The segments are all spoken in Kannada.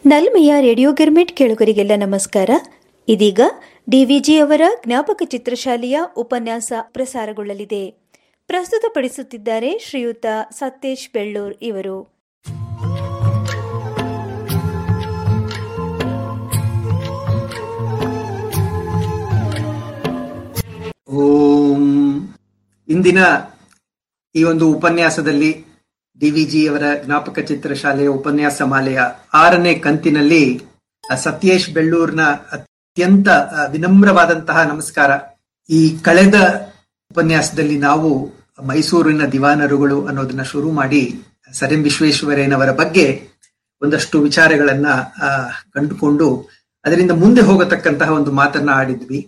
ನಲ್ಮೆಯ ರೇಡಿಯೋ ಗಿರ್ಮಿಟ್ ಕೇಳುಗರಿಗೆಲ್ಲ ನಮಸ್ಕಾರ. ಇದೀಗ ಡಿವಿಜಿ ಅವರ ಜ್ಞಾಪಕ ಚಿತ್ರಶಾಲೆಯ ಉಪನ್ಯಾಸ ಪ್ರಸಾರಗೊಳ್ಳಲಿದೆ. ಪ್ರಸ್ತುತಪಡಿಸುತ್ತಿದ್ದಾರೆ ಶ್ರೀಯುತ ಸತೇಶ್ ಬೆಳ್ಳೂರ್ ಇವರು. ಓಂ. ಇಂದಿನ ಈ ಒಂದು ಉಪನ್ಯಾಸದಲ್ಲಿ ಡಿವಿಜಿ ಅವರ ಜ್ಞಾಪಕ ಚಿತ್ರಶಾಲೆಯ ಉಪನ್ಯಾಸ ಮಾಲೆಯ 6ನೇ ಕಂತಿನಲ್ಲಿ ಸತೇಶ್ ಬೆಳ್ಳೂರ್ನ ಅತ್ಯಂತ ವಿನಮ್ರವಾದಂತಹ ನಮಸ್ಕಾರ. ಈ ಕಳೆದ ಉಪನ್ಯಾಸದಲ್ಲಿ ನಾವು ಮೈಸೂರಿನ ದಿವಾನರುಗಳು ಅನ್ನೋದನ್ನ ಶುರು ಮಾಡಿ ಸರ್ ಎಂ ವಿಶ್ವೇಶ್ವರಯ್ಯನವರ ಬಗ್ಗೆ ಒಂದಷ್ಟು ವಿಚಾರಗಳನ್ನ ಕಂಡುಕೊಂಡು ಅದರಿಂದ ಮುಂದೆ ಹೋಗತಕ್ಕಂತಹ ಒಂದು ಮಾತನ್ನ ಆಡಿದ್ವಿ.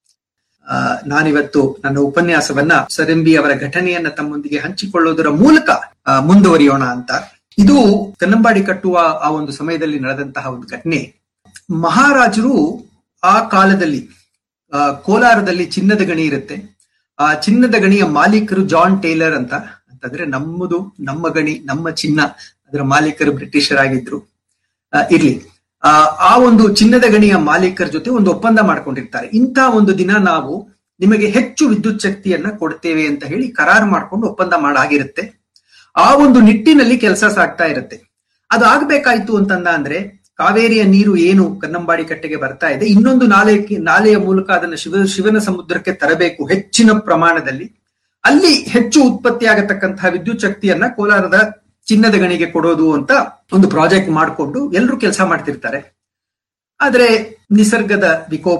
ನಾನಿವತ್ತು ನನ್ನ ಉಪನ್ಯಾಸವನ್ನ ಸರ್ ಎಂ ಬಿ ಅವರ ಘಟನೆಯನ್ನ ತಮ್ಮೊಂದಿಗೆ ಹಂಚಿಕೊಳ್ಳೋದರ ಮೂಲಕ ಮುಂದುವರಿಯೋಣ ಅಂತ. ಇದು ಕನ್ನಂಬಾಡಿ ಕಟ್ಟುವ ಆ ಒಂದು ಸಮಯದಲ್ಲಿ ನಡೆದಂತಹ ಒಂದು ಘಟನೆ. ಮಹಾರಾಜರು ಆ ಕಾಲದಲ್ಲಿ ಕೋಲಾರದಲ್ಲಿ ಚಿನ್ನದ ಗಣಿ ಇರುತ್ತೆ. ಆ ಚಿನ್ನದ ಗಣಿಯ ಮಾಲೀಕರು ಜಾನ್ ಟೇಲರ್ ಅಂತಂದ್ರೆ ನಮ್ಮ ಗಣಿ ನಮ್ಮ ಚಿನ್ನ, ಅದರ ಮಾಲೀಕರು ಬ್ರಿಟಿಷರಾಗಿದ್ರು. ಇರ್ಲಿ, ಆ ಒಂದು ಚಿನ್ನದ ಗಣಿಯ ಮಾಲೀಕರ ಜೊತೆ ಒಂದು ಒಪ್ಪಂದ ಮಾಡ್ಕೊಂಡಿರ್ತಾರೆ. ಇಂಥ ಒಂದು ದಿನ ನಾವು ನಿಮಗೆ ಹೆಚ್ಚು ವಿದ್ಯುತ್ ಶಕ್ತಿಯನ್ನ ಕೊಡ್ತೇವೆ ಅಂತ ಹೇಳಿ ಕರಾರು ಮಾಡ್ಕೊಂಡು ಒಪ್ಪಂದ ಮಾಡಾಗಿರುತ್ತೆ. ಆ ಒಂದು ನಿಟ್ಟಿನಲ್ಲಿ ಕೆಲಸ ಸಾಗ್ತಾ ಇರುತ್ತೆ. ಅದು ಆಗ್ಬೇಕಾಯ್ತು ಅಂತಂದ ಅಂದ್ರೆ ಕಾವೇರಿಯ ನೀರು ಏನು ಕನ್ನಂಬಾಡಿ ಕಟ್ಟೆಗೆ ಬರ್ತಾ ಇದೆ, ಇನ್ನೊಂದು ನಾಲೆಯ ಮೂಲಕ ಅದನ್ನ ಶಿವನ ಸಮುದ್ರಕ್ಕೆ ತರಬೇಕು ಹೆಚ್ಚಿನ ಪ್ರಮಾಣದಲ್ಲಿ. ಅಲ್ಲಿ ಹೆಚ್ಚು ಉತ್ಪತ್ತಿ ಆಗತಕ್ಕಂತಹ ವಿದ್ಯುತ್ ಶಕ್ತಿಯನ್ನ ಕೋಲಾರದ ಚಿನ್ನದ ಗಣಿಗೆ ಕೊಡೋದು ಅಂತ ಒಂದು ಪ್ರಾಜೆಕ್ಟ್ ಮಾಡಿಕೊಂಡು ಎಲ್ಲರೂ ಕೆಲಸ ಮಾಡ್ತಿರ್ತಾರೆ. ಆದ್ರೆ ನಿಸರ್ಗದ ವಿಕೋಪ,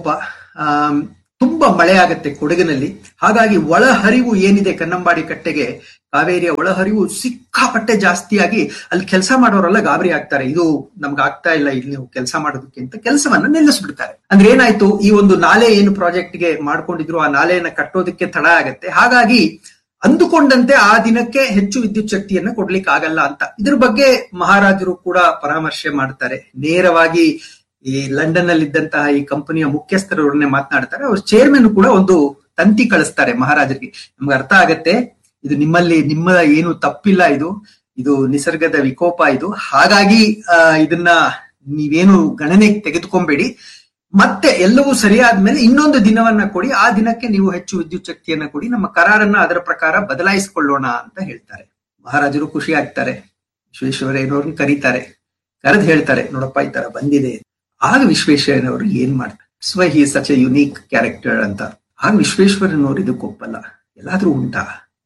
ತುಂಬಾ ಮಳೆ ಆಗತ್ತೆ ಕೊಡಗಿನಲ್ಲಿ. ಹಾಗಾಗಿ ಒಳಹರಿವು ಏನಿದೆ ಕನ್ನಂಬಾಡಿ ಕಟ್ಟೆಗೆ, ಕಾವೇರಿಯ ಒಳಹರಿವು ಸಿಕ್ಕಾಪಟ್ಟೆ ಜಾಸ್ತಿಯಾಗಿ ಅಲ್ಲಿ ಕೆಲಸ ಮಾಡೋರೆಲ್ಲ ಗಾಬರಿ ಆಗ್ತಾರೆ. ಇದು ನಮ್ಗೆ ಆಗ್ತಾ ಇಲ್ಲ ಇಲ್ಲಿ ನೀವು ಕೆಲಸ ಮಾಡೋದಕ್ಕೆ ಅಂತ ಕೆಲಸವನ್ನ ನಿಲ್ಲಿಸ್ಬಿಡ್ತಾರೆ. ಅಂದ್ರೆ ಏನಾಯ್ತು, ಈ ಒಂದು ನಾಲೆ ಏನು ಪ್ರಾಜೆಕ್ಟ್ಗೆ ಮಾಡ್ಕೊಂಡಿದ್ರು ಆ ನಾಲೆಯನ್ನ ಕಟ್ಟೋದಕ್ಕೆ ತಡ ಆಗತ್ತೆ. ಹಾಗಾಗಿ ಅಂದುಕೊಂಡಂತೆ ಆ ದಿನಕ್ಕೆ ಹೆಚ್ಚು ವಿದ್ಯುತ್ ಶಕ್ತಿಯನ್ನ ಕೊಡ್ಲಿಕ್ಕೆ ಆಗಲ್ಲ ಅಂತ ಇದ್ರ ಬಗ್ಗೆ ಮಹಾರಾಜರು ಕೂಡ ಪರಾಮರ್ಶೆ ಮಾಡ್ತಾರೆ. ನೇರವಾಗಿ ಈ ಲಂಡನ್ ನಲ್ಲಿ ಇದ್ದಂತಹ ಈ ಕಂಪನಿಯ ಮುಖ್ಯಸ್ಥರವ್ರನ್ನೇ ಮಾತನಾಡ್ತಾರೆ. ಅವ್ರ ಚೇರ್ಮನ್ ಕೂಡ ಒಂದು ತಂತಿ ಕಳಿಸ್ತಾರೆ ಮಹಾರಾಜರಿಗೆ. ನಮ್ಗೆ ಅರ್ಥ ಆಗತ್ತೆ, ಇದು ನಿಮ್ಮ ಏನು ತಪ್ಪಿಲ್ಲ, ಇದು ನಿಸರ್ಗದ ವಿಕೋಪ ಇದು. ಹಾಗಾಗಿ ಇದನ್ನ ನೀವೇನು ಗಣನೆಗೆ ತೆಗೆದುಕೊಂಬೇಡಿ, ಮತ್ತೆ ಎಲ್ಲವೂ ಸರಿಯಾದ್ಮೇಲೆ ಇನ್ನೊಂದು ದಿನವನ್ನ ಕೊಡಿ, ಆ ದಿನಕ್ಕೆ ನೀವು ಹೆಚ್ಚು ವಿದ್ಯುತ್ ಶಕ್ತಿಯನ್ನ ಕೊಡಿ, ನಮ್ಮ ಕರಾರನ್ನ ಅದರ ಪ್ರಕಾರ ಬದಲಾಯಿಸಿಕೊಳ್ಳೋಣ ಅಂತ ಹೇಳ್ತಾರೆ. ಮಹಾರಾಜರು ಖುಷಿ ಆಗ್ತಾರೆ. ವಿಶ್ವೇಶ್ವರಯ್ಯನವ್ರನ್ನ ಕರೀತಾರೆ, ಕರೆದು ಹೇಳ್ತಾರೆ, ನೋಡಪ್ಪ ಈ ತರ ಬಂದಿದೆ. ಆಗ ವಿಶ್ವೇಶ್ವರಯ್ಯನವರು ಏನ್ ಮಾಡ್ತಾರೆ, he is such A unique character ಅಂತ. ಆಗ ವಿಶ್ವೇಶ್ವರಯ್ಯನವರು ಇದಕ್ಕೆ ಒಪ್ಪಲ್ಲ. ಎಲ್ಲಾದ್ರೂ ಉಂಟಾ,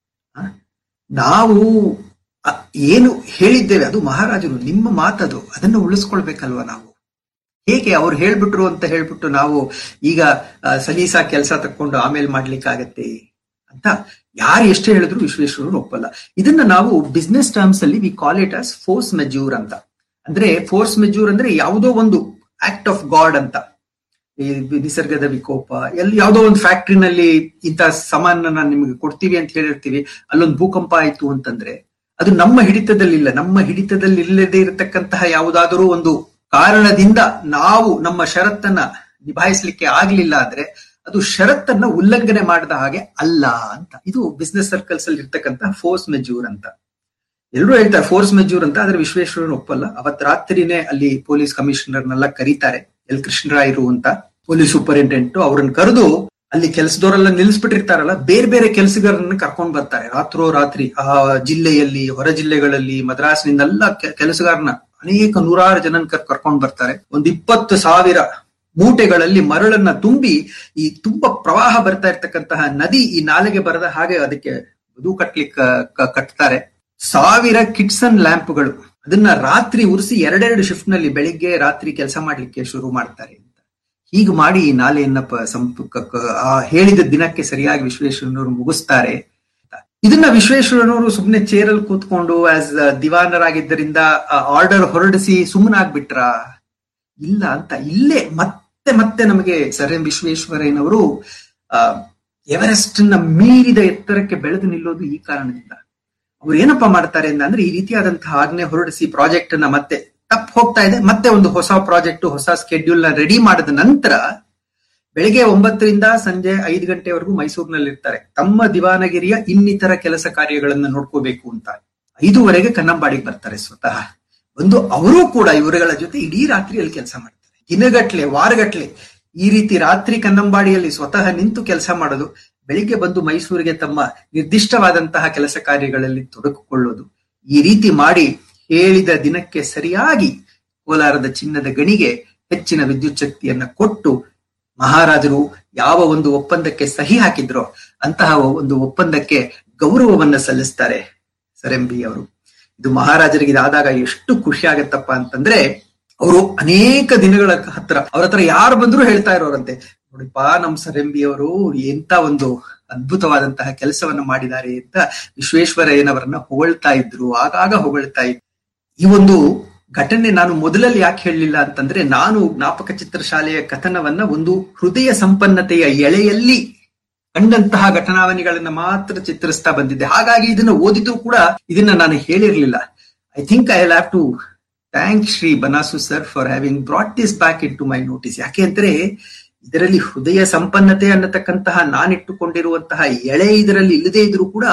ನಾವು ಏನು ಹೇಳಿದ್ದೇವೆ ಅದು ಮಹಾರಾಜರು, ನಿಮ್ಮ ಮಾತದು, ಅದನ್ನ ಉಳಿಸ್ಕೊಳ್ಬೇಕಲ್ವ ನಾವು. ಹೇಗೆ ಅವ್ರು ಹೇಳ್ಬಿಟ್ರು ಅಂತ ಹೇಳ್ಬಿಟ್ಟು ನಾವು ಈಗ ಸಲೀಸಾ ಕೆಲಸ ತಕ್ಕೊಂಡು ಆಮೇಲೆ ಮಾಡ್ಲಿಕ್ಕಾಗತ್ತೆ ಅಂತ ಯಾರು ಎಷ್ಟೇ ಹೇಳಿದ್ರು ವಿಶ್ವೇಶ್ವರರು ಒಪ್ಪಲ್ಲ. ಇದನ್ನ ನಾವು ಬಿಸ್ನೆಸ್ ಟರ್ಮ್ಸ್ ಅಲ್ಲಿ we call it as force majeure ಅಂತ. ಅಂದ್ರೆ ಫೋರ್ಸ್ ಮೆಜ್ಯೂರ್ ಅಂದ್ರೆ ಯಾವುದೋ ಒಂದು ಆಕ್ಟ್ ಆಫ್ ಗಾಡ್ ಅಂತ. ಈ ನಿಸರ್ಗದ ವಿಕೋಪ, ಯಾವುದೋ ಒಂದು ಫ್ಯಾಕ್ಟ್ರಿನಲ್ಲಿ ಇಂಥ ಸಾಮಾನನ್ನ ನಿಮ್ಗೆ ಕೊಡ್ತೀವಿ ಅಂತ ಹೇಳಿರ್ತೀವಿ, ಅಲ್ಲೊಂದು ಭೂಕಂಪ ಆಯ್ತು ಅಂತಂದ್ರೆ ಅದು ನಮ್ಮ ಹಿಡಿತದಲ್ಲಿ ಇಲ್ಲದೆ ಇರತಕ್ಕಂತಹ ಯಾವುದಾದರೂ ಒಂದು ಕಾರಣದಿಂದ ನಾವು ನಮ್ಮ ಷರತ್ತನ್ನ ನಿಭಾಯಿಸ್ಲಿಕ್ಕೆ ಆಗ್ಲಿಲ್ಲ ಅಂದ್ರೆ ಅದು ಷರತ್ತನ್ನ ಉಲ್ಲಂಘನೆ ಮಾಡಿದ ಹಾಗೆ ಅಲ್ಲ ಅಂತ. ಇದು ಬಿಸ್ನೆಸ್ ಸರ್ಕಲ್ಸ್ ಅಲ್ಲಿ ಇರ್ತಕ್ಕಂಥ ಫೋರ್ಸ್ ಮೆಜ್ಯೂರ್ ಅಂತ. ಎಲ್ಲರೂ ಹೇಳ್ತಾರೆ ಫೋರ್ಸ್ ಮೆಜ್ಯೂರ್ ಅಂತ. ಆದ್ರೆ ವಿಶ್ವೇಶ್ವರಯ್ಯನವರು ಒಪ್ಪಲ್ಲ. ಅವತ್ ರಾತ್ರಿನೇ ಅಲ್ಲಿ ಪೊಲೀಸ್ ಕಮಿಷನರ್ನೆಲ್ಲ ಕರೀತಾರೆ, ಎಲ್ ಕೃಷ್ಣರಾಯರು ಅಂತ ಪೊಲೀಸ್ ಸೂಪರಿಂಟೆಂಡೆಂಟ್. ಅವ್ರನ್ನ ಕರೆದು ಅಲ್ಲಿ ಕೆಲಸದವರೆಲ್ಲ ನಿಲ್ಲಿಸ್ಬಿಟ್ಟಿರ್ತಾರಲ್ಲ, ಬೇರೆ ಬೇರೆ ಕೆಲಸಗಾರರನ್ನ ಕರ್ಕೊಂಡ್ ಬರ್ತಾರೆ. ರಾತ್ರಿ ಆ ಜಿಲ್ಲೆಯಲ್ಲಿ, ಹೊರ ಜಿಲ್ಲೆಗಳಲ್ಲಿ, ಮದ್ರಾಸ್ನಿಂದೆಲ್ಲ ಕೆಲಸಗಾರನ ಅನೇಕ ನೂರಾರು ಜನನ್ ಕರ್ಕೊಂಡ್ ಬರ್ತಾರೆ. ಒಂದು 20,000 ಮೂಟೆಗಳಲ್ಲಿ ಮರಳನ್ನ ತುಂಬಿ ಈ ತುಂಬಾ ಪ್ರವಾಹ ಬರ್ತಾ ಇರ್ತಕ್ಕಂತಹ ನದಿ ಈ ನಾಲೆಗೆ ಬರದ ಹಾಗೆ ಅದಕ್ಕೆ ಬದು ಕಟ್ತಾರೆ. 1000 ಕಿಟ್ಸನ್ ಲ್ಯಾಂಪ್ಗಳು, ಅದನ್ನ ರಾತ್ರಿ ಉರಿಸಿ 2 ಶಿಫ್ಟ್ ನಲ್ಲಿ ಬೆಳಿಗ್ಗೆ ರಾತ್ರಿ ಕೆಲಸ ಮಾಡ್ಲಿಕ್ಕೆ ಶುರು ಮಾಡ್ತಾರೆ ಅಂತ. ಹೀಗೆ ಮಾಡಿ ಈ ನಾಲೆಯನ್ನ ಹೇಳಿದ ದಿನಕ್ಕೆ ಸರಿಯಾಗಿ ವಿಶ್ವೇಶ್ವರಯ್ಯನವರು ಮುಗಿಸ್ತಾರೆ. ಇದನ್ನ ವಿಶ್ವೇಶ್ವರಯ್ಯನವರು ಸುಮ್ಮನೆ ಚೇರಲ್ಲಿ ಕೂತ್ಕೊಂಡು ಆಸ್ ದಿವಾನರಾಗಿದ್ದರಿಂದ ಆರ್ಡರ್ ಹೊರಡಿಸಿ ಸುಮ್ಮನಾಗ್ಬಿಟ್ರ? ಇಲ್ಲ ಅಂತ. ಇಲ್ಲೇ ಮತ್ತೆ ನಮಗೆ ಸರ್ ಎಂ ವಿಶ್ವೇಶ್ವರಯ್ಯನವರು ಎವರೆಸ್ಟ್ ನ ಮೀರಿದ ಎತ್ತರಕ್ಕೆ ಬೆಳೆದು ನಿಲ್ಲೋದು ಈ ಕಾರಣದಿಂದ. ಅವ್ರು ಏನಪ್ಪಾ ಮಾಡ್ತಾರೆ ಅಂದ್ರೆ, ಈ ರೀತಿಯಾದಂತಹ ಆಜ್ಞೆ ಹೊರಡಿಸಿ ಪ್ರಾಜೆಕ್ಟ್ ಅನ್ನ ಮತ್ತೆ ತಪ್ಪು ಹೋಗ್ತಾ ಇದೆ, ಮತ್ತೆ ಒಂದು ಹೊಸ ಪ್ರಾಜೆಕ್ಟ್, ಹೊಸ ಸ್ಕೆಡ್ಯೂಲ್ ನ ರೆಡಿ ಮಾಡಿದ ನಂತರ ಬೆಳಿಗ್ಗೆ 9ರಿಂದ ಸಂಜೆ 5 ಗಂಟೆವರೆಗೂ ಮೈಸೂರಿನಲ್ಲಿ ಇರ್ತಾರೆ. ತಮ್ಮ ದಿವಾನಗಿರಿಯ ಇನ್ನಿತರ ಕೆಲಸ ಕಾರ್ಯಗಳನ್ನ ನೋಡ್ಕೋಬೇಕು ಅಂತ 5ವರೆಗೆ ಕನ್ನಂಬಾಡಿಗೆ ಬರ್ತಾರೆ ಸ್ವತಃ. ಬಂದು ಅವರೂ ಕೂಡ ಇವರುಗಳ ಜೊತೆ ಇಡೀ ರಾತ್ರಿಯಲ್ಲಿ ಕೆಲಸ ಮಾಡ್ತಾರೆ. ದಿನಗಟ್ಲೆ, ವಾರಗಟ್ಲೆ ಈ ರೀತಿ ರಾತ್ರಿ ಕನ್ನಂಬಾಡಿಯಲ್ಲಿ ಸ್ವತಃ ನಿಂತು ಕೆಲಸ ಮಾಡೋದು, ಬೆಳಿಗ್ಗೆ ಬಂದು ಮೈಸೂರಿಗೆ ತಮ್ಮ ನಿರ್ದಿಷ್ಟವಾದಂತಹ ಕೆಲಸ ಕಾರ್ಯಗಳಲ್ಲಿ ತೊಡಗಿಕೊಳ್ಳೋದು, ಈ ರೀತಿ ಮಾಡಿ ಹೇಳಿದ ದಿನಕ್ಕೆ ಸರಿಯಾಗಿ ಕೋಲಾರದ ಚಿನ್ನದ ಗಣಿಗೆ ಹೆಚ್ಚಿನ ವಿದ್ಯುತ್ ಶಕ್ತಿಯನ್ನ ಕೊಟ್ಟು ಮಹಾರಾಜರು ಯಾವ ಒಂದು ಒಪ್ಪಂದಕ್ಕೆ ಸಹಿ ಹಾಕಿದ್ರೋ ಅಂತಹ ಒಂದು ಒಪ್ಪಂದಕ್ಕೆ ಗೌರವವನ್ನ ಸಲ್ಲಿಸ್ತಾರೆ ಸರ್ ಎಂ ಬಿ ಅವರು. ಇದು ಮಹಾರಾಜರಿಗೆ ಇದಾದಾಗ ಎಷ್ಟು ಖುಷಿ ಆಗತ್ತಪ್ಪ ಅಂತಂದ್ರೆ, ಅವರು ಅನೇಕ ದಿನಗಳ ಅವ್ರ ಹತ್ರ ಯಾರು ಬಂದ್ರು ಹೇಳ್ತಾ ಇರೋರಂತೆ, ನೋಡಿಪ್ಪ ನಮ್ ಸರ್ ಎಂ ಬಿ ಅವರು ಎಂತ ಒಂದು ಅದ್ಭುತವಾದಂತಹ ಕೆಲಸವನ್ನ ಮಾಡಿದ್ದಾರೆ ಅಂತ ವಿಶ್ವೇಶ್ವರಯ್ಯನವರನ್ನ ಹೊಗಳ್ತಾ ಇದ್ರು, ಆಗಾಗ ಹೊಗಳ್ತಾ ಇದ್ರು. ಈ ಒಂದು ಘಟನೆ ನಾನು ಮೊದಲಲ್ಲಿ ಯಾಕೆ ಹೇಳಲಿಲ್ಲ ಅಂತಂದ್ರೆ, ನಾನು ಜ್ಞಾಪಕ ಚಿತ್ರಶಾಲೆಯ ಕಥನವನ್ನ ಒಂದು ಹೃದಯ ಸಂಪನ್ನತೆಯ ಎಳೆಯಲ್ಲಿ ಕಂಡಂತಹ ಘಟನಾವಣಿಗಳನ್ನ ಮಾತ್ರ ಚಿತ್ರಿಸ್ತಾ ಬಂದಿದ್ದೆ. ಹಾಗಾಗಿ ಇದನ್ನ ಓದಿದ್ರು ಕೂಡ ಇದನ್ನ ನಾನು ಹೇಳಿರ್ಲಿಲ್ಲ. I think I will have to thank Shri ಬನಾಸು sir for having brought this back in to my notice. ಯಾಕೆ ಅಂದ್ರೆ ಇದರಲ್ಲಿ ಹೃದಯ ಸಂಪನ್ನತೆ ಅನ್ನತಕ್ಕಂತಹ ನಾನಿಟ್ಟುಕೊಂಡಿರುವಂತಹ ಎಳೆ ಇದರಲ್ಲಿ ಇಲ್ಲದೆ ಇದ್ರೂ ಕೂಡ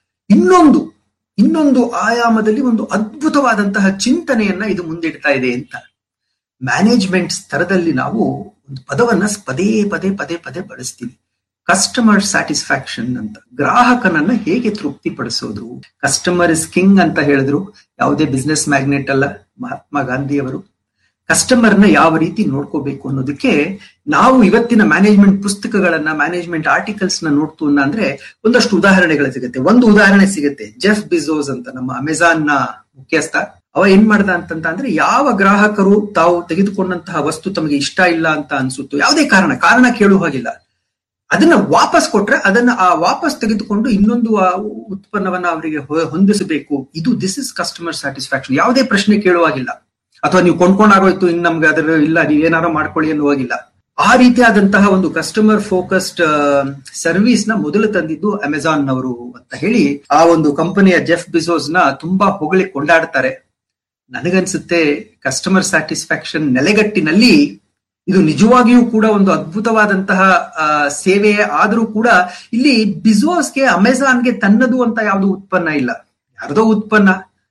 ಇನ್ನೊಂದು ಆಯಾಮದಲ್ಲಿ ಒಂದು ಅದ್ಭುತವಾದಂತಹ ಚಿಂತನೆಯನ್ನ ಇದು ಮುಂದಿಡ್ತಾ ಇದೆ ಅಂತ. ಮ್ಯಾನೇಜ್ಮೆಂಟ್ ಸ್ತರದಲ್ಲಿ ನಾವು ಒಂದು ಪದವನ್ನ ಪದೇ ಪದೇ ಪದೇ ಪದೇ ಬಳಸ್ತೀವಿ, ಕಸ್ಟಮರ್ ಸ್ಯಾಟಿಸ್ಫ್ಯಾಕ್ಷನ್ ಅಂತ. ಗ್ರಾಹಕನನ್ನ ಹೇಗೆ ತೃಪ್ತಿಪಡಿಸೋದು. ಕಸ್ಟಮರ್ ಇಸ್ ಕಿಂಗ್ ಅಂತ ಹೇಳಿದ್ರು ಯಾವುದೇ ಬಿಸ್ನೆಸ್ ಮ್ಯಾಗ್ನೆಟ್ ಅಲ್ಲ, ಮಹಾತ್ಮ ಗಾಂಧಿಯವರು. ಕಸ್ಟಮರ್ನ ಯಾವ ರೀತಿ ನೋಡ್ಕೋಬೇಕು ಅನ್ನೋದಕ್ಕೆ ನಾವು ಇವತ್ತಿನ ಮ್ಯಾನೇಜ್ಮೆಂಟ್ ಪುಸ್ತಕಗಳನ್ನ, ಮ್ಯಾನೇಜ್ಮೆಂಟ್ ಆರ್ಟಿಕಲ್ಸ್ ನ ನೋಡ್ತು ಅಂದ್ರೆ ಒಂದಷ್ಟು ಉದಾಹರಣೆಗಳು ಸಿಗುತ್ತೆ. ಒಂದು ಉದಾಹರಣೆ ಸಿಗುತ್ತೆ, ಜೆಫ್ ಬಿಜೋಸ್ ಅಂತ, ನಮ್ಮ ಅಮೆಜಾನ್ ನ ಮುಖ್ಯಸ್ಥ. ಅವ ಏನ್ ಮಾಡ್ದ ಅಂತಂದ್ರೆ, ಯಾವ ಗ್ರಾಹಕರು ತಾವು ತೆಗೆದುಕೊಂಡಂತಹ ವಸ್ತು ತಮಗೆ ಇಷ್ಟ ಇಲ್ಲ ಅಂತ ಅನ್ಸುತ್ತೋ, ಯಾವುದೇ ಕಾರಣ ಕೇಳುವ ಹಾಗಿಲ್ಲ, ಅದನ್ನ ವಾಪಸ್ ಕೊಟ್ರೆ ಅದನ್ನ ವಾಪಸ್ ತೆಗೆದುಕೊಂಡು ಇನ್ನೊಂದು ಉತ್ಪನ್ನವನ್ನ ಅವರಿಗೆ ಹೊಂದಿಸಬೇಕು. This is customer satisfaction. ಯಾವುದೇ ಪ್ರಶ್ನೆ ಕೇಳುವಾಗಿಲ್ಲ, ಅಥವಾ ನೀವು ಕೊಂಡ್ಕೊಂಡಾಗೋಯ್ತು ಇನ್ ನಮ್ಗೆ ಅದರ ಇಲ್ಲ, ನೀವೇನಾರೋ ಮಾಡ್ಕೊಳ್ಳಿ ಅನ್ನುವಾಗಿಲ್ಲ. ಆ ರೀತಿಯಾದಂತಹ ಒಂದು ಕಸ್ಟಮರ್ ಫೋಕಸ್ಡ್ ಸರ್ವಿಸ್ ನ ಮೊದಲು ತಂದಿದ್ದು ಅಮೆಜಾನ್ ನವರು ಅಂತ ಹೇಳಿ ಆ ಒಂದು ಕಂಪನಿಯ ಜೆಫ್ ಬಿಜೋಸ್ ನ ತುಂಬಾ ಹೊಗಳಿ ಕೊಂಡಾಡ್ತಾರೆ. ನನಗನ್ಸುತ್ತೆ ಕಸ್ಟಮರ್ ಸ್ಯಾಟಿಸ್ಫ್ಯಾಕ್ಷನ್ ನೆಲೆಗಟ್ಟಿನಲ್ಲಿ ಇದು ನಿಜವಾಗಿಯೂ ಕೂಡ ಒಂದು ಅದ್ಭುತವಾದಂತಹ ಸೇವೆ. ಆದ್ರೂ ಕೂಡ ಇಲ್ಲಿ ಬಿಜೋಸ್ಗೆ, ಅಮೆಜಾನ್ಗೆ ತನ್ನದು ಅಂತ ಯಾವುದು ಉತ್ಪನ್ನ ಇಲ್ಲ, ಯಾರದೋ ಉತ್ಪನ್ನ,